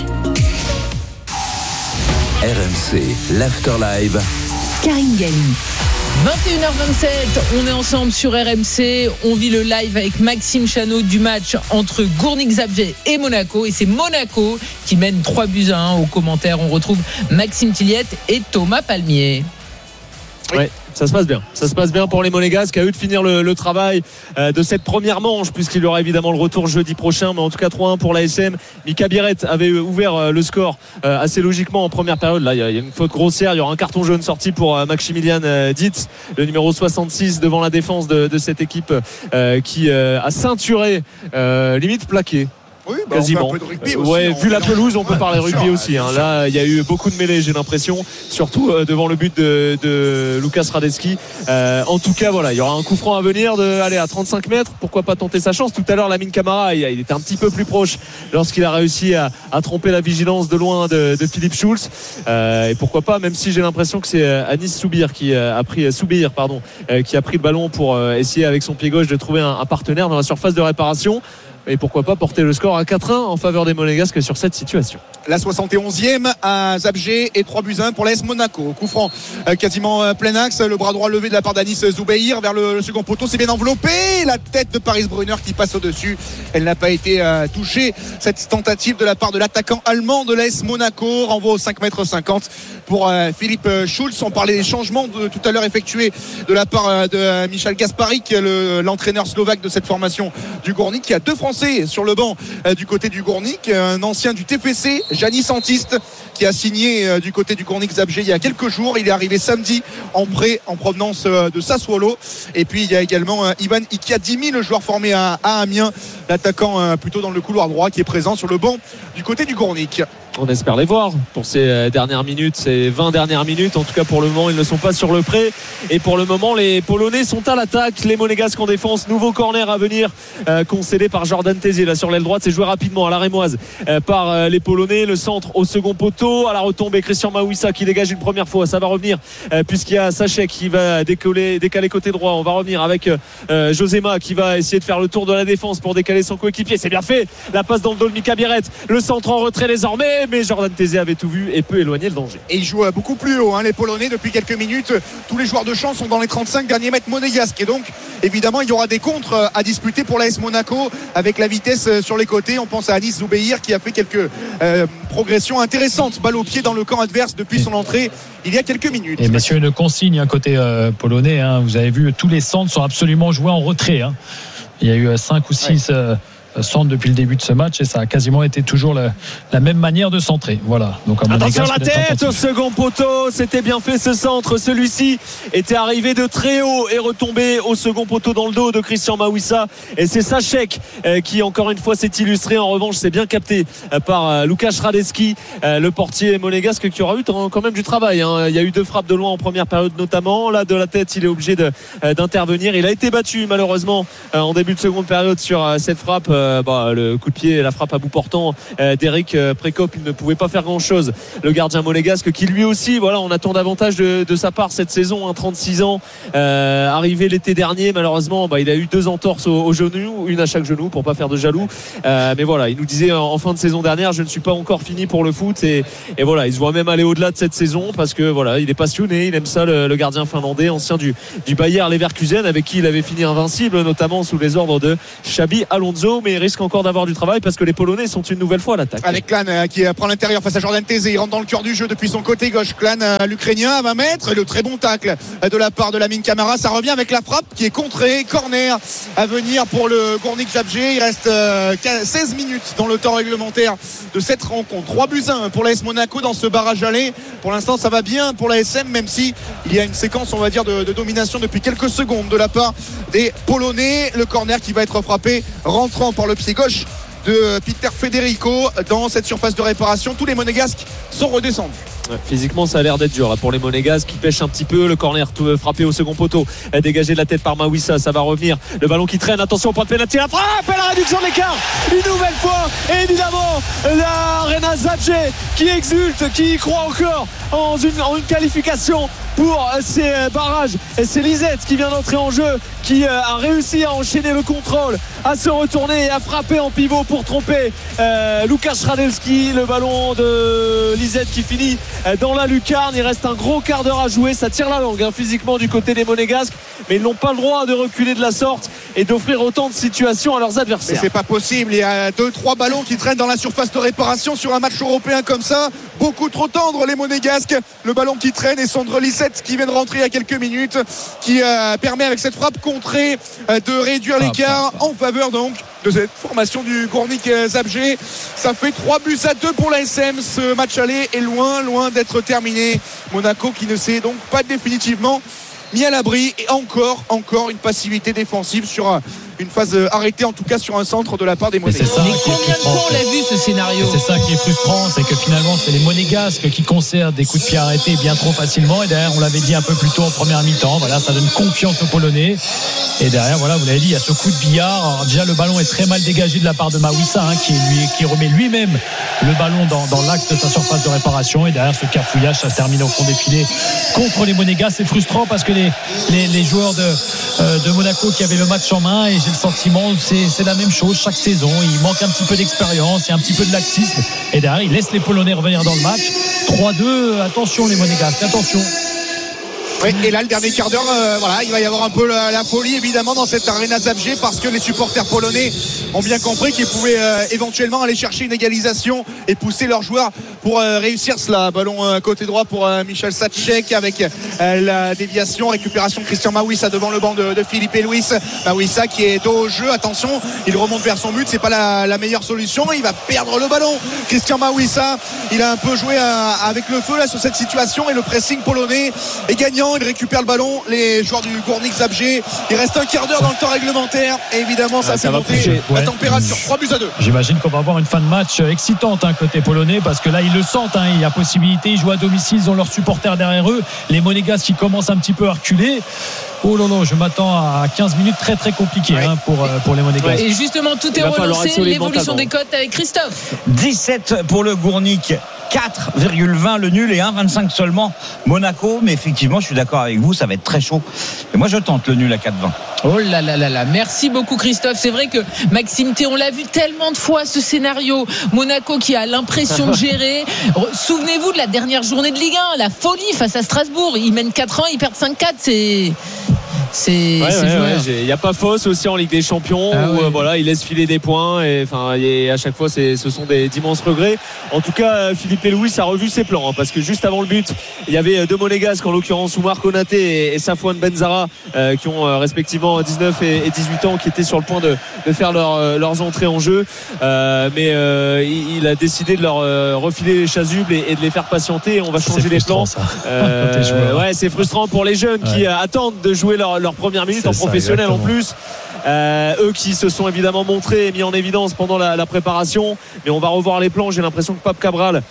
R M C, l'after live. Karine Galli. vingt et une heures vingt-sept, on est ensemble sur R M C. On vit le live avec Maxime Chanot du match entre Górnik Zabrze et Monaco. Et c'est Monaco qui mène trois buts à un. Aux commentaires, on retrouve Maxime Tilliette et Thomas Palmier. Ouais, ça se passe bien. Ça se passe bien pour les Monégasques. À eux de finir le, le travail euh, de cette première manche, puisqu'il y aura évidemment le retour jeudi prochain. Mais en tout cas, trois un pour l'A S M. Mika Biret avait ouvert euh, le score euh, assez logiquement en première période. Là, il y, y a une faute grossière. Il y aura un carton jaune sorti pour euh, Maximilian euh, Dietz, le numéro soixante-six, devant la défense de, de cette équipe euh, qui euh, a ceinturé, euh, limite plaqué. Oui, bah quasiment. on fait un peu de rugby aussi, ouais, on vu la mélange. pelouse, on peut Ouais, parler rugby sûr, aussi. Hein. ouais, Là, il y a eu beaucoup de mêlées, j'ai l'impression, surtout euh, devant le but de, de Lucas Radetzky. Euh, en tout cas, voilà, il y aura un coup franc à venir de aller à trente-cinq mètres. Pourquoi pas tenter sa chance? Tout à l'heure, Lamine Camara, il, il était un petit peu plus proche lorsqu'il a réussi à, à tromper la vigilance de loin de, de Philippe Schulz. Euh, et pourquoi pas, même si j'ai l'impression que c'est Anis Soubir qui a pris Soubir, pardon, euh, qui a pris le ballon pour euh, essayer avec son pied gauche de trouver un, un partenaire dans la surface de réparation. Et pourquoi pas porter le score à quatre un en faveur des Monégasques sur cette situation. La soixante et onzième à Zabrze et trois buts à un pour l'A S Monaco. Coup franc euh, quasiment euh, plein axe, le bras droit levé de la part d'Anis Zoubeir vers le, le second poteau, c'est bien enveloppé, la tête de Paris Brunner qui passe au-dessus, elle n'a pas été euh, touchée, cette tentative de la part de l'attaquant allemand de l'A S Monaco, renvoi au cinq mètres cinquante pour euh, Philippe Schulz. On parlait des changements de, tout à l'heure effectués de la part euh, de euh, Michal Gasparik, le, l'entraîneur slovaque de cette formation du Górnik, qui a deux Français sur le banc euh, du côté du Górnik, un ancien du T F C, Janis Antiste, qui a signé euh, du côté du Górnik Zabrze il y a quelques jours. Il est arrivé samedi en prêt en provenance euh, de Sassuolo. Et puis il y a également euh, Ivan Ikiadimi, le joueur formé à, à Amiens, l'attaquant euh, plutôt dans le couloir droit, qui est présent sur le banc du côté du Górnik. On espère les voir pour ces dernières minutes, ces vingt dernières minutes. En tout cas, pour le moment, ils ne sont pas sur le pré. Et pour le moment, les Polonais sont à l'attaque. Les Monégasques en défense. Nouveau corner à venir, euh, concédé par Jordan Tézier. Là, sur l'aile droite, c'est joué rapidement à la rémoise euh, par euh, les Polonais. Le centre au second poteau. À la retombée, Christian Mawissa qui dégage une première fois. Ça va revenir, euh, puisqu'il y a Sachek qui va décoller, décaler côté droit. On va revenir avec euh, Josema qui va essayer de faire le tour de la défense pour décaler son coéquipier. C'est bien fait. La passe dans le dos de Mika Biret. Le centre en retrait désormais. Mais Jordan Tézier avait tout vu et peut éloigner le danger. Et ils jouent beaucoup plus haut, hein, les Polonais, depuis quelques minutes. Tous les joueurs de champ sont dans les trente-cinq derniers mètres monégasques. Et donc, évidemment, il y aura des contres à disputer pour l'A S Monaco avec la vitesse sur les côtés. On pense à Anis Zoubeir qui a fait quelques euh, progressions intéressantes. Balle au pied dans le camp adverse depuis son entrée il y a quelques minutes. Et messieurs, une consigne, hein, côté euh, polonais. Hein, vous avez vu, tous les centres sont absolument joués en retrait. Hein. Il y a eu cinq ou six. Ouais. Euh, centre depuis le début de ce match et ça a quasiment été toujours la, la même manière de centrer. Voilà. Donc à attention Monégasque, la tête au second poteau, c'était bien fait ce centre. Celui-ci était arrivé de très haut et retombé au second poteau dans le dos de Christian Mawissa. Et c'est Sachek euh, qui encore une fois s'est illustré. En revanche, c'est bien capté euh, par euh, Łukasz Radetzky, euh, le portier monégasque qui aura eu quand même du travail. Hein. Il y a eu deux frappes de loin en première période notamment. Là de la tête, il est obligé de, euh, d'intervenir. Il a été battu malheureusement euh, en début de seconde période sur euh, cette frappe. Euh, bah, le coup de pied, la frappe à bout portant euh, d'Eric euh, Prekop, il ne pouvait pas faire grand chose. Le gardien monégasque qui lui aussi, voilà, on attend davantage de, de sa part cette saison, hein, trente-six ans, euh, arrivé l'été dernier, malheureusement, bah, il a eu deux entorses au, au genou, une à chaque genou pour pas faire de jaloux. Euh, mais voilà, il nous disait en, en fin de saison dernière, je ne suis pas encore fini pour le foot et, et voilà, il se voit même aller au-delà de cette saison parce que voilà, il est passionné, il aime ça le, le gardien finlandais, ancien du, du Bayer Leverkusen, avec qui il avait fini invincible, notamment sous les ordres de Xabi Alonso, mais il risque encore d'avoir du travail parce que les Polonais sont une nouvelle fois à l'attaque. Avec Klan euh, qui prend l'intérieur face à Jordan Tézé, il rentre dans le cœur du jeu depuis son côté gauche. Klan, euh, l'Ukrainien à vingt mètres, et le très bon tacle de la part de Lamine Camara. Ça revient avec la frappe qui est contrée, corner à venir pour le Gournik Zabrze. Il reste euh, seize minutes dans le temps réglementaire de cette rencontre. trois buts à un pour l'A S Monaco dans ce barrage aller. Pour l'instant ça va bien pour l'A S M, même si il y a une séquence on va dire de, de domination depuis quelques secondes de la part des Polonais. Le corner qui va être frappé rentrant par le pied gauche de Peter Federico dans cette surface de réparation. Tous les Monégasques sont redescendus. Ouais, physiquement ça a l'air d'être dur là, pour les Monégasques qui pêchent un petit peu. Le corner frappé au second poteau, dégagé de la tête par Mawissa, ça va revenir. Le ballon qui traîne, attention au point de pénalty, la frappe et la réduction de l'écart une nouvelle fois. Et évidemment la Rena Zabrze qui exulte, qui croit encore en une, en une qualification pour ces barrages. Et c'est Lisette qui vient d'entrer en jeu, qui a réussi à enchaîner le contrôle, à se retourner et à frapper en pivot pour tromper euh, Łukasz Radetzky. Le ballon de Lisette qui finit dans la lucarne. Il reste un gros quart d'heure à jouer, ça tire la langue hein, physiquement du côté des Monégasques, mais ils n'ont pas le droit de reculer de la sorte et d'offrir autant de situations à leurs adversaires. Mais c'est pas possible, il y a deux trois ballons qui traînent dans la surface de réparation sur un match européen comme ça, beaucoup trop tendre les Monégasques. Le ballon qui traîne et Sondre Lisette qui vient de rentrer il y a quelques minutes, qui euh, permet avec cette frappe contrée euh, de réduire ah, l'écart ah, ah. en faveur donc de cette formation du Gournik Zabrze. Ça fait trois buts à deux pour l'A S M. Ce match aller est loin loin d'être terminé. Monaco qui ne s'est donc pas définitivement mis à l'abri, et encore encore une passivité défensive sur une phase arrêtée, en tout cas sur un centre de la part des Monégasques. Mais combien de fois on l'a vu ce scénario? C'est ça qui est frustrant, c'est que finalement c'est les Monégasques qui conservent des coups de pied arrêtés bien trop facilement, et derrière on l'avait dit un peu plus tôt en première mi-temps, voilà, ça donne confiance aux Polonais, et derrière voilà, vous l'avez dit, il y a ce coup de billard. Alors, déjà le ballon est très mal dégagé de la part de Mawissa hein, qui, lui, qui remet lui-même le ballon dans, dans l'axe de sa surface de réparation, et derrière ce cafouillage ça se termine au fond des filets contre les Monégasques. C'est frustrant parce que les, les, les joueurs de, euh, de Monaco qui avaient le match en main, et j'ai le sentiment c'est, c'est la même chose chaque saison, il manque un petit peu d'expérience, il y a un petit peu de laxisme, et derrière il laisse les Polonais revenir dans le match. Trois deux, attention les Monégasques, attention. Oui, et là le dernier quart d'heure, euh, voilà, il va y avoir un peu la, la folie évidemment dans cette Arena Zabrze, parce que les supporters polonais ont bien compris qu'ils pouvaient euh, éventuellement aller chercher une égalisation et pousser leurs joueurs pour euh, réussir cela. Ballon euh, côté droit pour euh, Michel Sachek avec euh, la déviation, récupération de Christian Mawissa devant le banc de, de Philippe et Luis. Mawissa qui est dos au jeu, attention, il remonte vers son but, c'est pas la, la meilleure solution, il va perdre le ballon. Christian Mawissa, il a un peu joué euh, avec le feu là sur cette situation, et le pressing polonais est gagnant. Il récupère le ballon, les joueurs du Gournik Zabrze. Il reste un quart d'heure dans le temps réglementaire, et évidemment ça, ah, ça fait monter la ouais. température. Trois buts à deux. J'imagine qu'on va avoir une fin de match excitante hein, côté polonais, parce que là ils le sentent hein, il y a possibilité, ils jouent à domicile, ils ont leurs supporters derrière eux, les Monégasques qui commencent un petit peu à reculer. Oh là là, je m'attends à quinze minutes très très compliquées ouais. hein, pour, pour les Monégasques. Et justement tout est relancé, l'évolution des cotes avec Christophe. dix-sept pour le Gournik, quatre virgule vingt le nul et un virgule vingt-cinq seulement Monaco. Mais effectivement je suis d'accord avec vous, ça va être très chaud, et moi je tente le nul à quatre vingt. Oh là là là là, merci beaucoup Christophe. C'est vrai que Maxime T, on l'a vu tellement de fois ce scénario, Monaco qui a l'impression de gérer. Souvenez-vous de la dernière journée de Ligue un, la folie face à Strasbourg, ils mènent quatre un, ils perdent cinq quatre. C'est C'est, ouais, c'est ouais, joueur. Il n'y a pas fausse aussi en Ligue des Champions ah, où ouais. euh, voilà, il laisse filer des points et, enfin, et à chaque fois c'est, ce sont des d'immenses regrets. En tout cas, Philippe Louis a revu ses plans hein, parce que juste avant le but, il y avait deux Monégasques, en l'occurrence Oumar Konaté et, et Safwan Benzara euh, qui ont euh, respectivement dix-neuf et, et dix-huit ans, qui étaient sur le point de, de faire leur, euh, leurs entrées en jeu. Euh, mais euh, il, il a décidé de leur euh, refiler les chasubles et, et de les faire patienter. Et on va changer les plans. Euh, ouais, c'est frustrant pour les jeunes ouais. qui euh, attendent de jouer leur, leur première minute c'est en ça, professionnel exactement. En plus. Euh, eux qui se sont évidemment montrés et mis en évidence pendant la, la préparation, mais on va revoir les plans. J'ai l'impression que Pape Cabral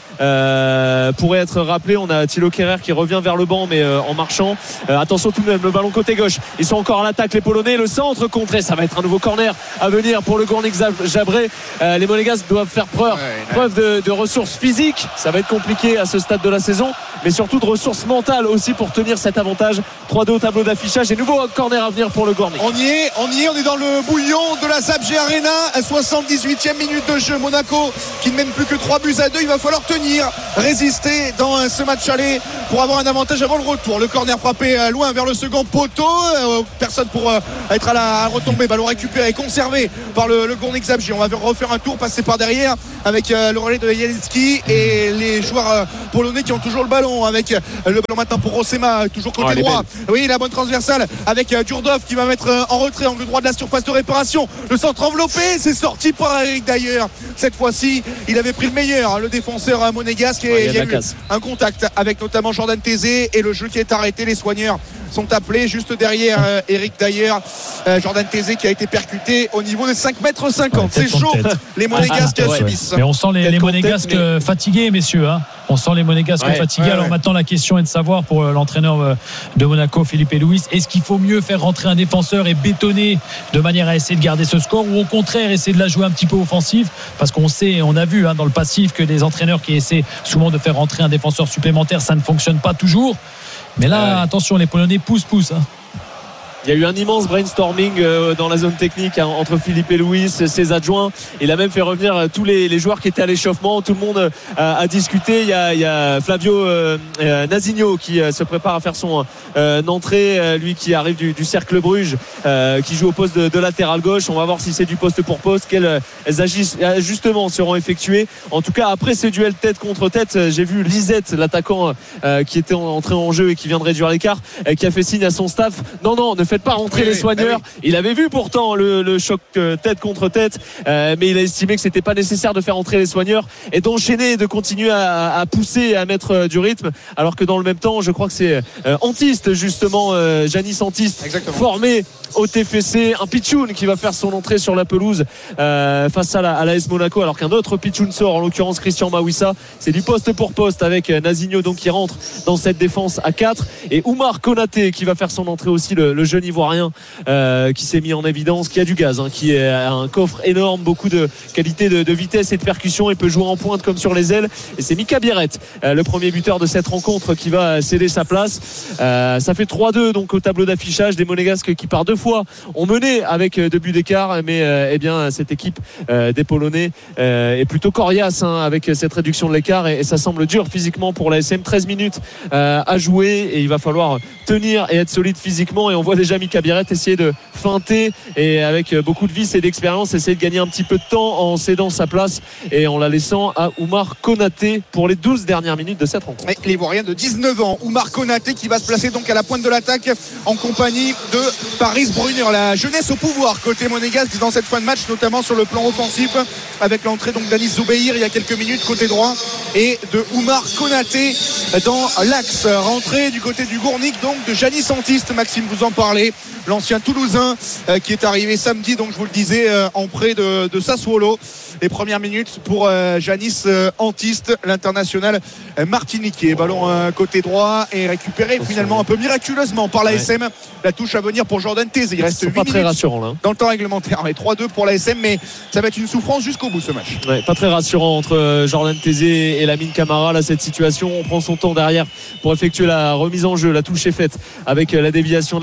euh, pourrait être rappelé. On a Thilo Kehrer qui revient vers le banc mais euh, en marchant. Euh, attention tout de même, le ballon côté gauche, ils sont encore à l'attaque les Polonais, le centre contré, ça va être un nouveau corner à venir pour le Gournik Zabré. euh, les Monégasques doivent faire preuve, ouais, preuve de, de ressources physiques, ça va être compliqué à ce stade de la saison, mais surtout de ressources mentales aussi pour tenir cet avantage. trois deux au tableau d'affichage et nouveau corner à venir pour le Gournik. On y est, on y est, on est dans le bouillon de la Zapg Arena à soixante-dix-huitième minute de jeu. Monaco qui ne mène plus que trois buts à deux. Il va falloir tenir, résister dans ce match aller pour avoir un avantage avant le retour. Le corner frappé loin vers le second poteau, personne pour être à la retombée, ballon récupéré, conservé par le, le Gournik Zabrze. On va refaire un tour, passer par derrière avec le relais de Jelinski et les joueurs polonais qui ont toujours le ballon, avec le ballon maintenant pour Rossema, toujours côté oh, droit. Oui, la bonne transversale avec Durdov qui va mettre en retrait, angle droit de la surface de réparation. Le centre enveloppé, c'est sorti par Eric d'ailleurs. Cette fois-ci, il avait pris le meilleur, le défenseur monégasque, et ouais, il y a, il y a eu un contact avec notamment Jordan Tézé et le jeu qui est arrêté. Les soigneurs sont appelés juste derrière euh, Eric d'ailleurs. euh, Jordan Tézé qui a été percuté au niveau des cinq mètres cinquante. Ouais, c'est chaud, les Monégasques ah, ouais, subissent. Mais on sent les, les Monégasques mais... fatigués, messieurs. Hein. On sent les Monégasques ouais, fatigués. Ouais, Alors ouais. maintenant, la question est de savoir pour l'entraîneur de Monaco, Philippe Louis, est-ce qu'il faut mieux faire rentrer un défenseur et bétonner de manière à essayer de garder ce score, ou au contraire essayer de la jouer un petit peu offensive, parce qu'on sait, on a vu hein, dans le passif que des entraîneurs qui essaient souvent de faire rentrer un défenseur supplémentaire, ça ne fonctionne pas toujours. Mais là, ouais. attention, les Polonais poussent, poussent. Hein. Il y a eu un immense brainstorming dans la zone technique entre Philippe Louis, ses adjoints. Il a même fait revenir tous les, les joueurs qui étaient à l'échauffement. Tout le monde a, a discuté. Il y a, il y a Flavio euh, Nazinho qui se prépare à faire son euh, entrée, lui qui arrive du, du Cercle Bruges, euh, qui joue au poste de, de latéral gauche. On va voir si c'est du poste pour poste, quels ajustements seront effectués. En tout cas, après ce duel tête contre tête, j'ai vu Lisette, l'attaquant euh, qui était entré en jeu et qui vient de réduire l'écart, euh, qui a fait signe à son staff. Non, non, ne faites pas rentrer oui, les soigneurs. Oui. Il avait vu pourtant le, le choc tête contre tête, euh, mais il a estimé que c'était pas nécessaire de faire rentrer les soigneurs et d'enchaîner, de continuer à, à pousser et à mettre euh, du rythme, alors que dans le même temps, je crois que c'est euh, Antiste justement, euh, Janis Antiste, Exactement. formé au T F C, un Pichoun qui va faire son entrée sur la pelouse euh, face à la, à l'A S Monaco, alors qu'un autre Pichoun sort, en l'occurrence Christian Mawissa. C'est du poste pour poste avec Nazinho donc qui rentre dans cette défense à quatre, et Oumar Konaté qui va faire son entrée aussi, le, le jeune ivoirien euh, qui s'est mis en évidence, qui a du gaz, hein, qui a un coffre énorme, beaucoup de qualité de, de vitesse et de percussion, et peut jouer en pointe comme sur les ailes. Et c'est Mika Biarret, euh, le premier buteur de cette rencontre, qui va céder sa place. Euh, ça fait trois deux donc au tableau d'affichage, des Monégasques qui par deux fois ont mené avec deux buts d'écart, mais euh, eh bien cette équipe euh, des Polonais euh, est plutôt coriace hein, avec cette réduction de l'écart, et, et ça semble dur physiquement pour la S M. treize minutes euh, à jouer, et il va falloir tenir et être solide physiquement, et on voit déjà Mika Biarret essayer de feinter, et avec beaucoup de vis et d'expérience essayer de gagner un petit peu de temps en cédant sa place et en la laissant à Oumar Konaté pour les douze dernières minutes de cette rencontre. Et l'Ivoirien de dix-neuf ans, Oumar Konaté, qui va se placer donc à la pointe de l'attaque en compagnie de Paris Brunner. La jeunesse au pouvoir côté monégasque dans cette fin de match, notamment sur le plan offensif, avec l'entrée donc d'Anis Zoubeir il y a quelques minutes côté droit, et de Oumar Konaté dans l'axe. Rentrée du côté du Gournik donc de Janis Antiste. Maxime, vous en parlez, l'ancien Toulousain euh, qui est arrivé samedi, donc je vous le disais, euh, en prêt de, de Sassuolo. Les premières minutes pour euh, Janis euh, Antiste, l'international euh, martiniquais. Ballon euh, côté droit et récupéré finalement un peu miraculeusement par la ouais. S M. La touche à venir pour Jordan Tézé. Il reste huit pas minutes très rassurant, là. dans le temps réglementaire. Mais trois deux pour la S M, mais ça va être une souffrance jusqu'au bout ce match. Ouais, pas très rassurant entre Jordan Tézé et Lamine Camara. Là, cette situation, on prend son temps derrière pour effectuer la remise en jeu. La touche est faite avec la déviation de la tête d'Oumar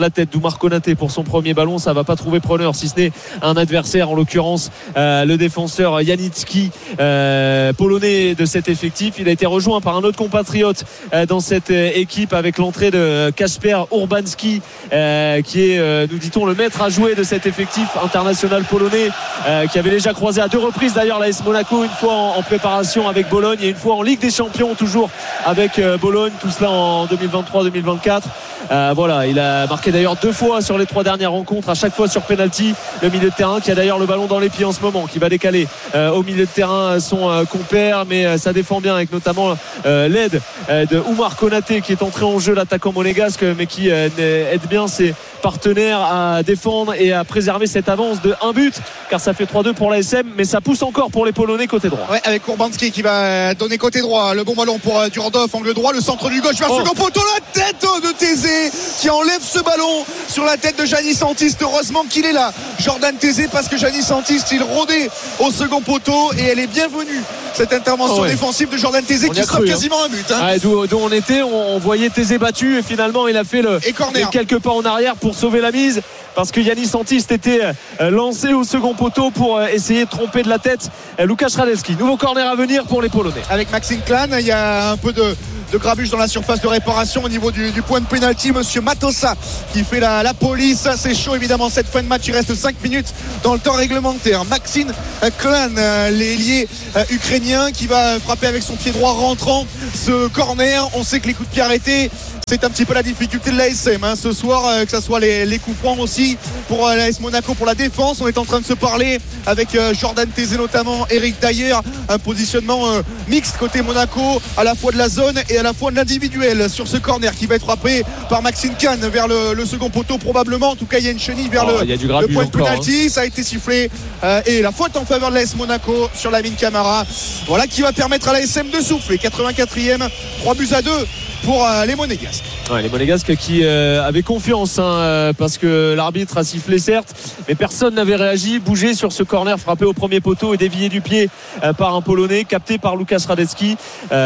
Oumar Konaté pour son premier ballon. Ça va pas trouver preneur si ce n'est un adversaire, en l'occurrence euh, le défenseur Janicki, euh, polonais de cet effectif. Il a été rejoint par un autre compatriote euh, dans cette euh, équipe avec l'entrée de Kasper Urbanski, euh, qui est, euh, nous dit-on, le maître à jouer de cet effectif international polonais, euh, qui avait déjà croisé à deux reprises d'ailleurs l'A S Monaco, une fois en, en préparation avec Bologne et une fois en Ligue des Champions toujours avec euh, Bologne, tout cela en deux mille vingt-trois deux mille vingt-quatre. Euh, voilà, il a marqué d'ailleurs deux fois sur les trois dernières rencontres, à chaque fois sur penalty. Le milieu de terrain qui a d'ailleurs le ballon dans les pieds en ce moment, qui va décaler euh, au milieu de terrain son euh, compère, mais euh, ça défend bien avec notamment euh, l'aide euh, de Oumar Konaté qui est entré en jeu, l'attaquant monégasque, mais qui euh, aide bien ses partenaires à défendre et à préserver cette avance de un but, car ça fait trois deux pour l'A S M, mais ça pousse encore pour les Polonais côté droit. Ouais, avec Urbanski qui va donner côté droit le bon ballon pour euh, Durdov, angle droit, le centre du gauche vers oh. second poteau, la tête de Thésée qui enlève ce ballon sur la tête de Giannis Antist. Heureusement qu'il est là, Jordan Thésée, parce que Giannis Antist il rôdait au second poteau et elle est bienvenue, cette intervention oh ouais. défensive de Jordan Thésée qui sauve quasiment hein. un but hein. Ouais, d'où, d'où on était, on, on voyait Thésée battu et finalement il a fait le, et quelques pas en arrière pour sauver la mise, parce que Giannis Antist était lancé au second poteau pour essayer de tromper de la tête Łukasz Radecki. Nouveau corner à venir pour les Polonais. Avec Maxime Klan, il y a un peu de de grabuge dans la surface de réparation au niveau du, du point de pénalty. Monsieur Matossa qui fait la, la police. C'est chaud évidemment cette fin de match. Il reste cinq minutes dans le temps réglementaire. Maxime Klan, l'ailier ukrainien, qui va frapper avec son pied droit rentrant ce corner. On sait que les coups de pied arrêtés, c'est un petit peu la difficulté de l'A S M hein, ce soir, euh, que ce soit les, les coups francs aussi pour euh, l'A S Monaco pour la défense. On est en train de se parler avec euh, Jordan Thésée notamment, Eric Dyer, un positionnement euh, mixte côté Monaco, à la fois de la zone et à la fois de l'individuel sur ce corner qui va être frappé par Maxime Kahn vers le, le second poteau probablement. En tout cas il y a une chenille vers oh, le, le point de pénalty, hein. Ça a été sifflé euh, et la faute en faveur de l'A S Monaco sur Lamine Camara, voilà, qui va permettre à l'A S M de souffler. Quatre-vingt-quatrième, trois buts à deux pour euh, les Monégasques. Ouais, les Monégasques qui euh, avaient confiance hein, euh, parce que l'arbitre a sifflé certes, mais personne n'avait réagi, bougé sur ce corner frappé au premier poteau et dévié du pied euh, par un Polonais, capté par Łukasz Radecki.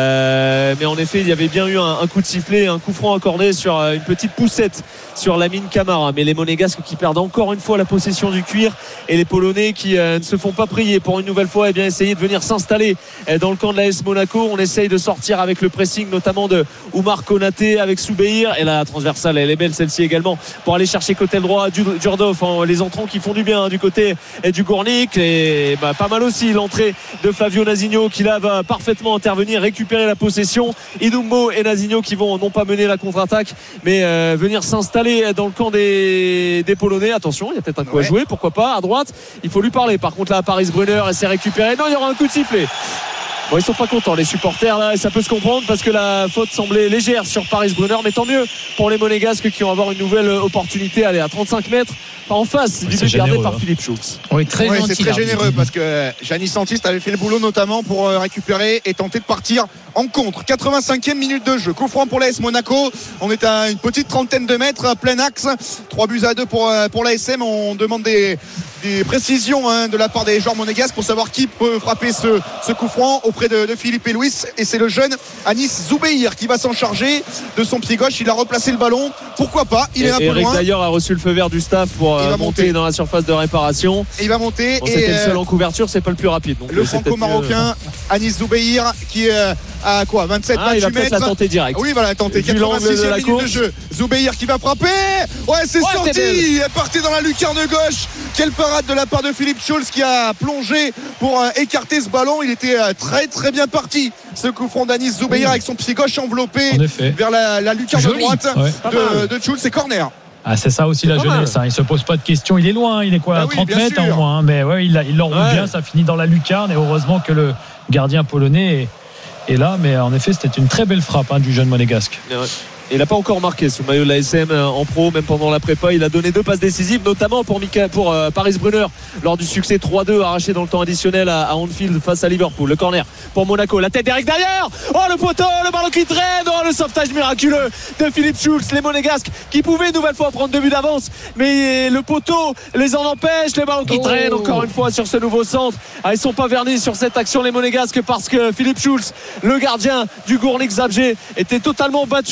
Euh, mais en effet, il y avait bien eu un, un coup de sifflet, un coup franc accordé sur euh, une petite poussette sur Lamine Camara. Mais les Monégasques qui perdent encore une fois la possession du cuir, et les Polonais qui euh, ne se font pas prier pour une nouvelle fois, et eh bien essayer de venir s'installer euh, dans le camp de l'A S Monaco. On essaye de sortir avec le pressing notamment de Oumar Konaté avec Soubeyir, et la transversale elle est belle celle-ci également pour aller chercher côté droit Durdov, hein, les entrants qui font du bien hein, du côté du Gournik, et bah, pas mal aussi l'entrée de Flavio Nazinho qui là va parfaitement intervenir, récupérer la possession. Idumbo et Nazinho qui vont non pas mener la contre-attaque mais euh, venir s'installer dans le camp des, des Polonais. Attention, il y a peut-être un coup ouais. à jouer, pourquoi pas à droite, il faut lui parler. Par contre là Paris Brunner essaie de récupérer, non, il y aura un coup de sifflet. Bon, ils sont pas contents les supporters là, et ça peut se comprendre parce que la faute semblait légère sur Paris Brunner, mais tant mieux pour les Monégasques qui vont avoir une nouvelle opportunité. Allez, à trente-cinq mètres en face du but gardé par Philippe Schultz. Oui, très ouais, c'est très généreux parce que Giannis Antist avait fait le boulot notamment pour récupérer et tenter de partir en contre. quatre-vingt-cinquième minute de jeu, coup franc pour l'A S Monaco. On est à une petite trentaine de mètres, plein axe, trois buts à deux pour, pour l'A S M. On demande des, des précisions hein, de la part des joueurs monégasques pour savoir qui peut frapper ce, ce coup franc auprès de, de Philippe et Louis, et c'est le jeune Anis Zoubeir qui va s'en charger de son pied gauche. Il a replacé le ballon, pourquoi pas, il est un peu Eric loin. d'ailleurs a reçu le feu vert du staff pour monter. monter dans la surface de réparation. Et il va monter. Bon, et c'était euh, le seul en couverture, c'est pas le plus rapide. Donc le franco-marocain euh... Anis Zoubeir qui est euh, à quoi vingt-sept ah, vingt-huit il va mètres. la tenter direct. Oui, voilà, tenter. quatre-vingt-sixième minute course. de jeu. Zoubeir qui va frapper. Ouais, c'est ouais, sorti. Il est parti dans la lucarne gauche. Quelle parade de la part de Philippe Schulz qui a plongé pour euh, écarter ce ballon. Il était euh, très très bien parti. Ce coup franc d'Anis Zoubeir oui. avec son pied gauche enveloppé vers la, la lucarne Joli. droite ouais. de, de Schulz. C'est corner. Ah, c'est ça aussi c'est la jeunesse, hein. Il se pose pas de questions, il est loin, il est quoi, à oui, trente mètres au moins, hein. Mais ouais, il, il l'enroule ouais. bien, ça finit dans la lucarne, et heureusement que le gardien polonais est, est là, mais en effet c'était une très belle frappe hein, du jeune monégasque. Ouais. Il n'a pas encore marqué sous maillot de l'A S M en pro, même pendant la prépa. Il a donné deux passes décisives, notamment pour, Mika, pour euh, Paris Brunner lors du succès trois deux arraché dans le temps additionnel à, à Anfield face à Liverpool. Le corner pour Monaco, la tête d'Eric derrière. Oh le poteau, le ballon qui traîne. Oh le sauvetage miraculeux de Philippe Schulz. Les Monégasques qui pouvaient une nouvelle fois prendre deux buts d'avance, mais le poteau les en empêche. Le ballon qui oh. traîne encore une fois sur ce nouveau centre. Ah, ils sont pas vernis sur cette action les Monégasques parce que Philippe Schulz, le gardien du Gournik Zabrze, était totalement battu. Et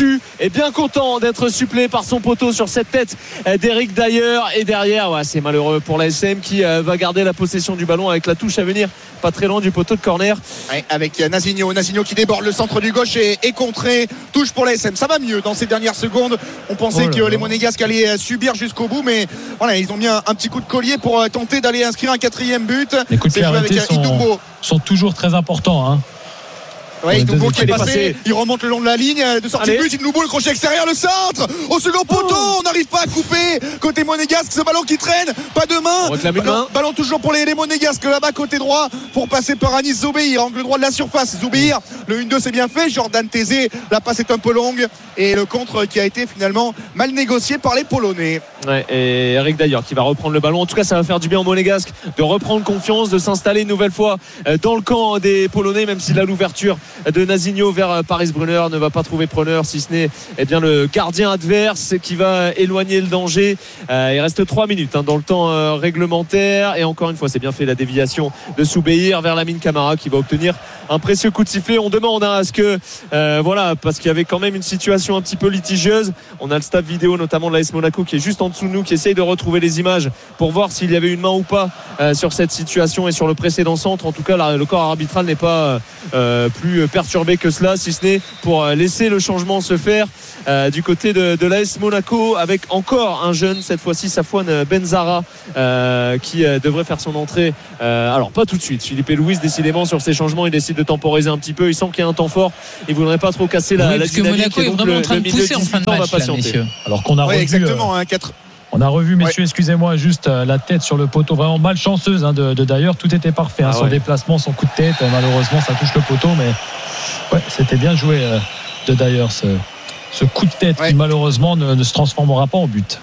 est bien content d'être supplé par son poteau sur cette tête d'Eric Dier. Et derrière, ouais, c'est malheureux pour l'A S M qui va garder la possession du ballon avec la touche à venir pas très loin du poteau de corner. Ouais, avec Nazinho, Nazinho qui déborde le centre du gauche et, et contré, touche pour l'A S M. Ça va mieux dans ces dernières secondes. On pensait oh que là. les Monégasques allaient subir jusqu'au bout, mais voilà, ils ont mis un, un petit coup de collier pour tenter d'aller inscrire un quatrième but. Les coups de pied arrêtés sont, sont toujours très importants, hein. Ouais, Idoubo qui est passé, passé, il remonte le long de la ligne de sortie de but, Idoubo le crochet extérieur, le centre au second poteau, oh. on n'arrive pas à couper côté Monégasque, ce ballon qui traîne, pas de main, ballon, ballon toujours pour les, les Monégasques là-bas côté droit pour passer par Anis Zoubeir, angle droit de la surface. Zoubeir, le un deux c'est bien fait, Jordan Tézé, la passe est un peu longue et le contre qui a été finalement mal négocié par les Polonais. Ouais, et Eric Dier qui va reprendre le ballon, en tout cas ça va faire du bien aux Monégasques de reprendre confiance, de s'installer une nouvelle fois dans le camp des Polonais, même si là l'ouverture de Nazinho vers Paris Brunner ne va pas trouver preneur, si ce n'est eh bien le gardien adverse qui va éloigner le danger. Euh, il reste trois minutes hein, dans le temps euh, réglementaire et encore une fois c'est bien fait la déviation de Zoubeir vers Lamine Camara qui va obtenir un précieux coup de sifflet. On demande hein, à ce que euh, voilà, parce qu'il y avait quand même une situation un petit peu litigieuse. On a le staff vidéo notamment de l'A S Monaco qui est juste en dessous de nous, qui essaye de retrouver les images pour voir s'il y avait une main ou pas euh, sur cette situation et sur le précédent centre. En tout cas la, le corps arbitral n'est pas euh, plus perturbé que cela, si ce n'est pour laisser le changement se faire euh, du côté de, de l'A S Monaco avec encore un jeune, cette fois-ci Safwan Benzara euh, qui euh, devrait faire son entrée euh, alors pas tout de suite. Philippe Louis décidément sur ces changements il décide de temporiser un petit peu, il sent qu'il y a un temps fort, il ne voudrait pas trop casser la, oui, la dynamique Monaco est vraiment le, en train de pousser en fin de match, va patienter. Là, alors qu'on a ouais, revu exactement euh, hein, quatre... on a revu messieurs ouais. excusez-moi juste euh, la tête sur le poteau vraiment malchanceuse hein, de, de d'ailleurs tout était parfait hein, ah, son ouais. déplacement, son coup de tête euh, malheureusement ça touche le poteau mais ouais, c'était bien joué euh, de d'ailleurs ce, ce coup de tête ouais. qui malheureusement ne, ne se transformera pas en but.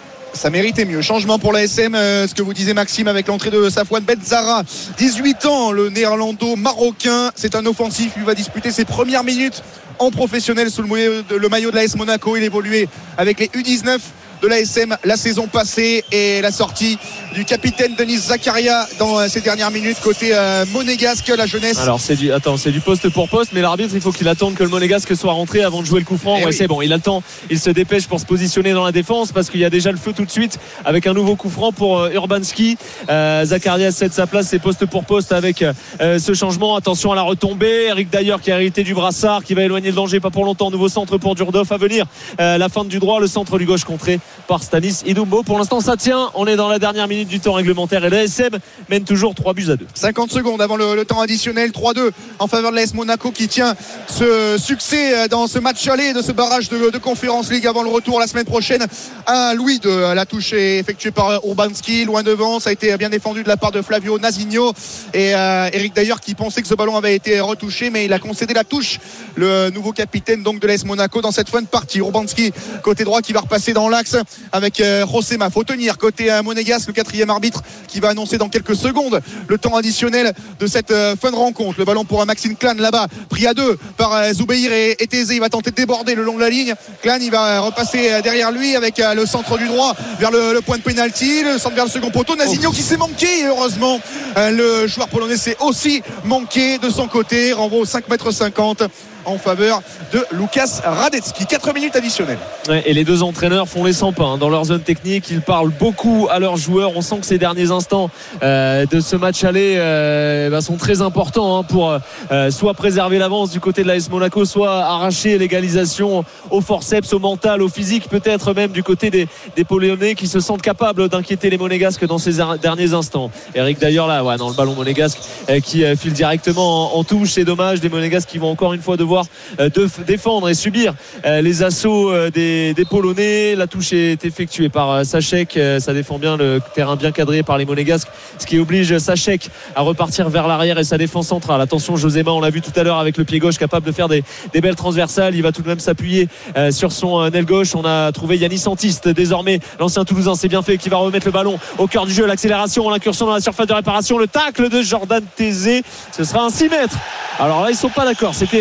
Ça méritait mieux. Changement pour l'A S M, euh, ce que vous disiez Maxime avec l'entrée de Safwan Benzara, dix-huit ans, le néerlando-marocain. C'est un offensif, il va disputer ses premières minutes en professionnel sous le maillot de, le maillot de l'A S Monaco. Il évoluait avec les U dix-neuf de l'A S M la saison passée et la sortie du capitaine Denis Zakaria dans ces dernières minutes côté euh, monégasque, la jeunesse. Alors c'est du attends c'est du poste pour poste, mais l'arbitre il faut qu'il attende que le monégasque soit rentré avant de jouer le coup franc. Ouais, oui. C'est bon, il a le temps, il se dépêche pour se positionner dans la défense parce qu'il y a déjà le feu tout de suite avec un nouveau coup franc pour euh, Urbanski. euh, Zakaria cède sa place, c'est poste pour poste avec euh, ce changement. Attention à la retombée, Eric Dier qui a hérité du brassard, qui va éloigner le danger, pas pour longtemps. Nouveau centre pour Durdov à venir, euh, la fin du droit, le centre du gauche contré par Stanis Idoubo. Pour l'instant ça tient, on est dans la dernière minute du temps réglementaire et l'A S M mène toujours trois buts à deux. cinquante secondes avant le, le temps additionnel, trois deux en faveur de l'A S Monaco qui tient ce succès dans ce match aller de ce barrage de, de Conference League avant le retour la semaine prochaine à Louis de la touche est effectuée par Urbanski, loin devant, ça a été bien défendu de la part de Flavio Nazinho et euh, Eric Dier qui pensait que ce ballon avait été retouché mais il a concédé la touche, le nouveau capitaine donc de l'A S Monaco dans cette fin de partie. Urbanski côté droit qui va repasser dans l'axe avec euh, Rosema, faut tenir côté euh, monégasque, le quatrième arbitre qui va annoncer dans quelques secondes le temps additionnel de cette euh, fin de rencontre. Le ballon pour euh, Maxime Clan là-bas, pris à deux par euh, Zoubeir et, et Tézé, il va tenter de déborder le long de la ligne. Clan il va euh, repasser euh, derrière lui avec euh, le centre du droit vers le, le point de pénalty, le centre vers le second poteau. Nazinho oh. qui s'est manqué et heureusement euh, le joueur polonais s'est aussi manqué de son côté, renvoi au cinq mètres cinquante en faveur de Lukas Radecki. quatre minutes additionnelles. Ouais, et les deux entraîneurs font les cent pas hein, dans leur zone technique. Ils parlent beaucoup à leurs joueurs. On sent que ces derniers instants euh, de ce match aller euh, bah, sont très importants hein, pour euh, soit préserver l'avance du côté de l'A S Monaco, soit arracher l'égalisation au forceps, au mental, au physique, peut-être même du côté des, des Polonais qui se sentent capables d'inquiéter les Monégasques dans ces derniers instants. Eric d'ailleurs là, ouais, dans le ballon monégasque euh, qui euh, file directement en, en touche. C'est dommage, des Monégasques qui vont encore une fois devoir de défendre et subir les assauts des, des Polonais. La touche est effectuée par Sachek, ça défend bien le terrain bien cadré par les Monégasques, ce qui oblige Sachek à repartir vers l'arrière et sa défense centrale. Attention Josema, on l'a vu tout à l'heure avec le pied gauche, capable de faire des, des belles transversales. Il va tout de même s'appuyer sur son aile gauche. On a trouvé Yannis Antiste désormais, l'ancien Toulousain, c'est bien fait, qui va remettre le ballon au cœur du jeu. L'accélération, l'incursion dans la surface de réparation, le tacle de Jordan Tézé, ce sera un six mètres. Alors là ils sont pas d'accord, c'était Sadibou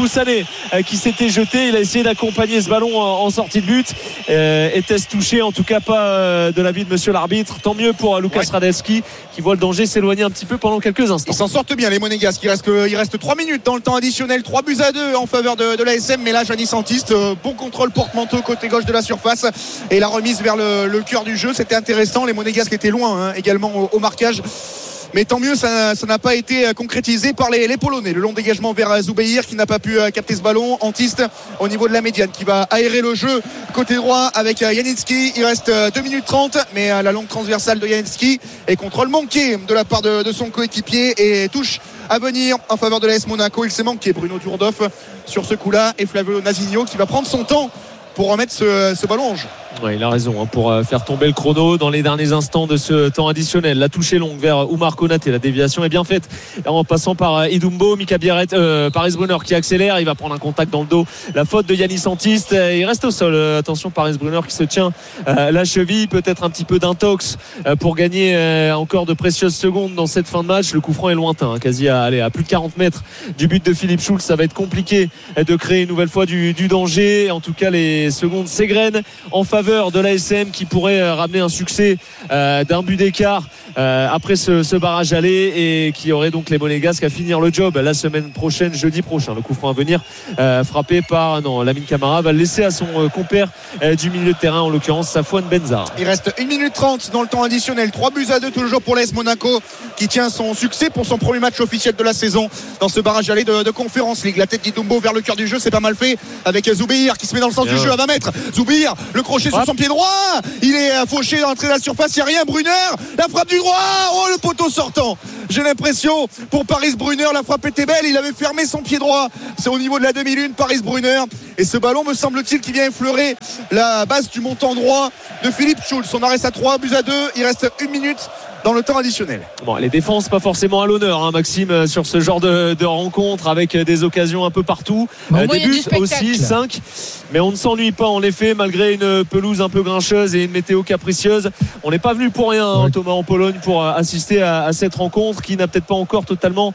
Sané euh, qui s'était jeté. Il a essayé d'accompagner ce ballon en, en sortie de but. Euh, était-ce touché? En tout cas pas euh, de l'avis de monsieur l'arbitre. Tant mieux pour euh, Lucas ouais. Radecki qui voit le danger s'éloigner un petit peu pendant quelques instants. Ils s'en sortent bien les Monégasques. Il reste, il reste trois minutes dans le temps additionnel, trois buts à deux en faveur de, de l'A S M. Mais là Giannis Antiste, euh, bon contrôle porte-manteau côté gauche de la surface et la remise vers le, le cœur du jeu. C'était intéressant. Les Monégasques étaient loin hein, également au, au marquage. Mais tant mieux, ça, ça n'a pas été concrétisé par les, les Polonais. Le long dégagement vers Zoubeir qui n'a pas pu capter ce ballon. Antiste au niveau de la médiane qui va aérer le jeu côté droit avec Janicki. Il reste deux minutes trente, mais la longue transversale de Janicki et contrôle manqué de la part de, de son coéquipier et touche à venir en faveur de l'A S Monaco. Il s'est manqué Bruno Durdorf sur ce coup-là et Flavio Nasigno qui va prendre son temps pour remettre ce, ce ballon en jeu. Ouais, il a raison hein, pour euh, faire tomber le chrono dans les derniers instants de ce temps additionnel. La touche est longue vers Oumar Konaté. La déviation est bien faite en passant par euh, Idumbo, Mika Biarret, euh, Paris Brunner qui accélère. Il va prendre un contact dans le dos. La faute de Giannis Antiste. Il reste au sol. Euh, attention, Paris Brunner qui se tient euh, la cheville. Peut-être un petit peu d'intox euh, pour gagner euh, encore de précieuses secondes dans cette fin de match. Le coup franc est lointain, hein, quasi à, allez, à plus de quarante mètres du but de Philippe Schulz. Ça va être compliqué euh, de créer une nouvelle fois du, du danger. En tout cas, les secondes s'égrènent en faveur de l'A S M qui pourrait ramener un succès euh, d'un but d'écart euh, après ce, ce barrage aller et qui aurait donc les Monégasques à finir le job la semaine prochaine, jeudi prochain. Le coup franc à venir euh, frappé par non, Lamine Camara va le laisser à son euh, compère euh, du milieu de terrain, en l'occurrence Safwan Benzar. Il reste une minute trente dans le temps additionnel, trois buts à deux toujours pour l'A S Monaco qui tient son succès pour son premier match officiel de la saison dans ce barrage aller de, de Conference League. La tête d'Idumbo vers le cœur du jeu, c'est pas mal fait avec Zoubeir qui se met dans le sens Bien du jeu à vingt mètres. Zoubeir, le crochet sur son pied droit, il est fauché dans l'entrée de la surface, il n'y a rien. Brunner, la frappe du droit, oh le poteau sortant. J'ai l'impression pour Paris Brunner, la frappe était belle, il avait fermé son pied droit. C'est au niveau de la demi-lune, Paris Brunner. Et ce ballon, me semble-t-il, qui vient effleurer la base du montant droit de Philippe Schulz. On en reste à trois buts à deux, il reste une minute dans le temps additionnel. Bon, les défenses pas forcément à l'honneur hein, Maxime sur ce genre de, de rencontre avec des occasions un peu partout bon, euh, des buts aussi cinq, mais on ne s'ennuie pas en effet malgré une pelouse un peu grincheuse et une météo capricieuse. On n'est pas venu pour rien hein, Thomas en Pologne pour assister à, à cette rencontre qui n'a peut-être pas encore totalement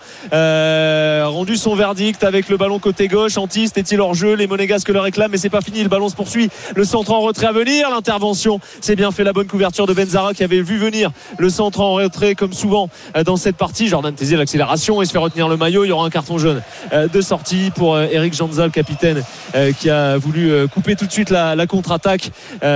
euh, rendu son verdict avec le ballon côté gauche. Antiste est-il hors jeu? Les Monégasques le réclament mais c'est pas fini, le ballon se poursuit, le centre en retrait à venir, l'intervention c'est bien fait, la bonne couverture de Benzara qui avait vu venir le centre en retrait comme souvent dans cette partie. Jordan Tézé, l'accélération, il se fait retenir le maillot, il y aura un carton jaune de sortie pour Eric Janza, le capitaine qui a voulu couper tout de suite la, la contre-attaque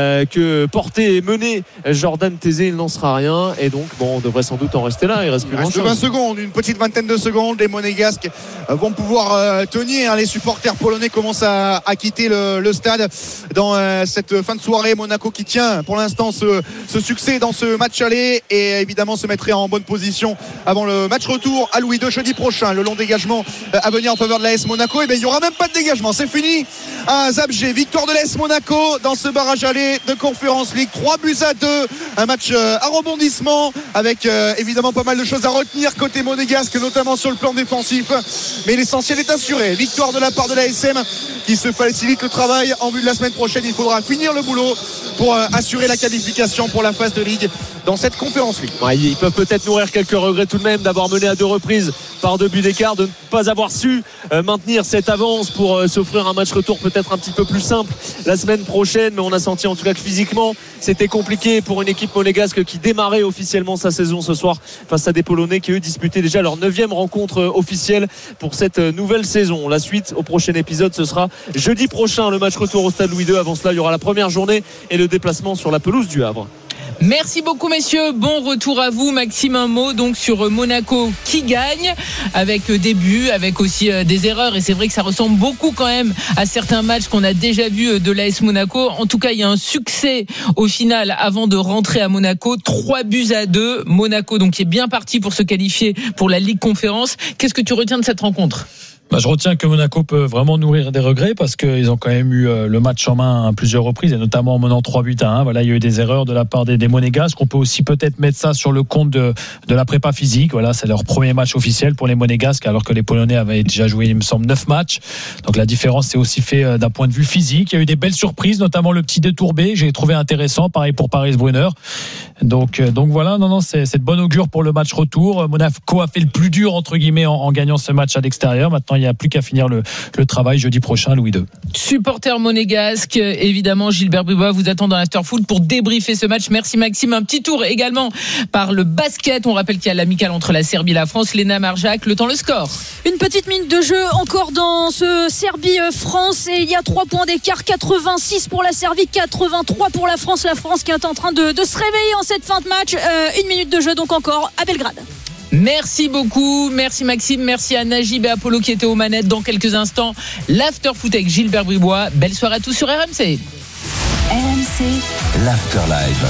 que portait et menait Jordan Tézé. Il n'en sera rien et donc bon, on devrait sans doute en rester là, il reste plus il reste vingt secondes, une petite vingtaine de secondes. Les Monégasques vont pouvoir tenir, les supporters polonais commencent à, à quitter le, le stade dans cette fin de soirée. Monaco qui tient pour l'instant ce, ce succès dans ce match aller et évidemment se mettrait en bonne position avant le match retour à Louis deux jeudi prochain. Le long dégagement à venir en faveur de l'A S Monaco, et bien il n'y aura même pas de dégagement, c'est fini à Zabgé. Victoire de l'A S Monaco dans ce barrage aller de Conference League, trois buts à deux, un match à rebondissement avec euh, évidemment pas mal de choses à retenir côté monégasque, notamment sur le plan défensif, mais l'essentiel est assuré. Victoire de la part de l'A S M qui se facilite le travail en vue de la semaine prochaine. Il faudra finir le boulot pour euh, assurer la qualification pour la phase de Ligue dans cette Conférence League. Ouais, ils peuvent peut-être nourrir quelques regrets tout de même d'avoir mené à deux reprises par deux buts d'écart, de ne pas avoir su euh, maintenir cette avance pour euh, s'offrir un match retour peut-être un petit peu plus simple la semaine prochaine, mais on a senti en tout cas que physiquement c'était compliqué pour une équipe monégasque qui démarrait officiellement sa saison ce soir face à des Polonais qui eux disputaient déjà leur neuvième rencontre officielle pour cette nouvelle saison. La suite au prochain épisode, ce sera jeudi prochain, le match retour au stade Louis deux. Avant cela, il y aura la première journée et le déplacement sur la pelouse du Havre. Merci beaucoup messieurs, bon retour à vous. Maxime, un mot donc sur Monaco qui gagne avec des buts, avec aussi des erreurs, et c'est vrai que ça ressemble beaucoup quand même à certains matchs qu'on a déjà vus de l'A S Monaco. En tout cas, il y a un succès au final avant de rentrer à Monaco, trois buts à deux. Monaco donc qui est bien parti pour se qualifier pour la Ligue Conférence. Qu'est-ce que tu retiens de cette rencontre ? Bah, je retiens que Monaco peut vraiment nourrir des regrets parce qu'ils ont quand même eu le match en main à plusieurs reprises et notamment en menant trois buts à un. Voilà, il y a eu des erreurs de la part des, des Monégasques. On peut aussi peut-être mettre ça sur le compte de, de la prépa physique. Voilà, c'est leur premier match officiel pour les Monégasques alors que les Polonais avaient déjà joué, il me semble, neuf matchs. Donc la différence s'est aussi fait d'un point de vue physique. Il y a eu des belles surprises, notamment le petit détourbé, j'ai trouvé intéressant. Pareil pour Paris Brunner. Donc, donc voilà, non, non, c'est, c'est de bon augure pour le match retour. Monaco a fait le plus dur entre guillemets en, en gagnant ce match à l'extérieur. Maintenant, Il n'y a plus qu'à finir le, le travail jeudi prochain, Louis deux. Supporter monégasque, évidemment, Gilbert Bribois vous attend dans l'Afterfoot pour débriefer ce match. Merci Maxime. Un petit tour également par le basket. On rappelle qu'il y a l'amicale entre la Serbie et la France. Léna Marjac, le temps, le score. Une petite minute de jeu encore dans ce Serbie-France et il y a trois points d'écart, quatre-vingt-six pour la Serbie, quatre-vingt-trois pour la France. La France qui est en train de, de se réveiller en cette fin de match. Euh, une minute de jeu donc encore à Belgrade. Merci beaucoup, merci Maxime, merci à Najib et Apollo qui étaient aux manettes. Dans quelques instants, l'Afterfoot avec Gilbert Bribois. Belle soirée à tous sur R M C. R M C, l'Afterlive.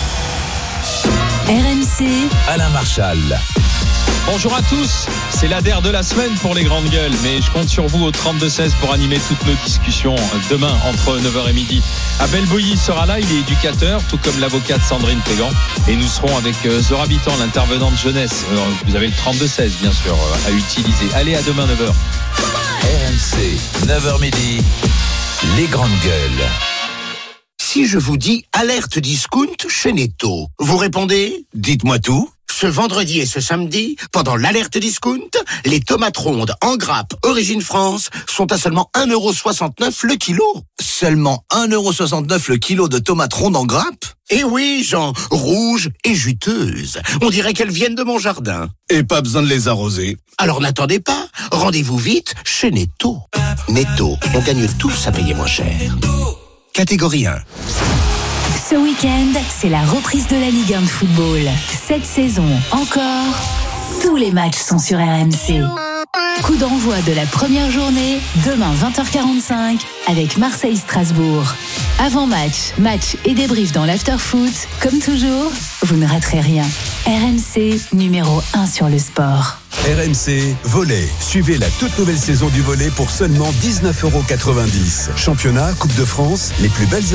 R M C, Alain Marchal. Bonjour à tous, c'est l'A D R de la semaine pour les grandes gueules, mais je compte sur vous au trente-deux seize pour animer toutes nos discussions demain entre neuf heures et midi. Abel Boilly sera là, il est éducateur, tout comme l'avocate Sandrine Pégan, et nous serons avec Zora Bitan, l'intervenante jeunesse. Alors, vous avez le trente-deux seize bien sûr à utiliser. Allez, à demain neuf heures. R M C, neuf heures midi, les grandes gueules. Si je vous dis alerte discount chez Netto, vous répondez ? Dites-moi tout. Ce vendredi et ce samedi, pendant l'alerte discount, les tomates rondes en grappe Origine France sont à seulement un euro soixante-neuf le kilo. Seulement un euro soixante-neuf le kilo de tomates rondes en grappe ? Eh oui, Jean, rouges et juteuses. On dirait qu'elles viennent de mon jardin. Et pas besoin de les arroser. Alors n'attendez pas, rendez-vous vite chez Netto. Netto, on gagne tous à payer moins cher. Catégorie un. ce week-end, c'est la reprise de la Ligue un de football. Cette saison encore, tous les matchs sont sur R M C. Coup d'envoi de la première journée, demain vingt heures quarante-cinq, avec Marseille-Strasbourg. Avant-match, match et débrief dans l'Afterfoot. Comme toujours, vous ne raterez rien. R M C, numéro un sur le sport. R M C, volley. Suivez la toute nouvelle saison du volley pour seulement dix-neuf euros quatre-vingt-dix. Championnat, Coupe de France, les plus belles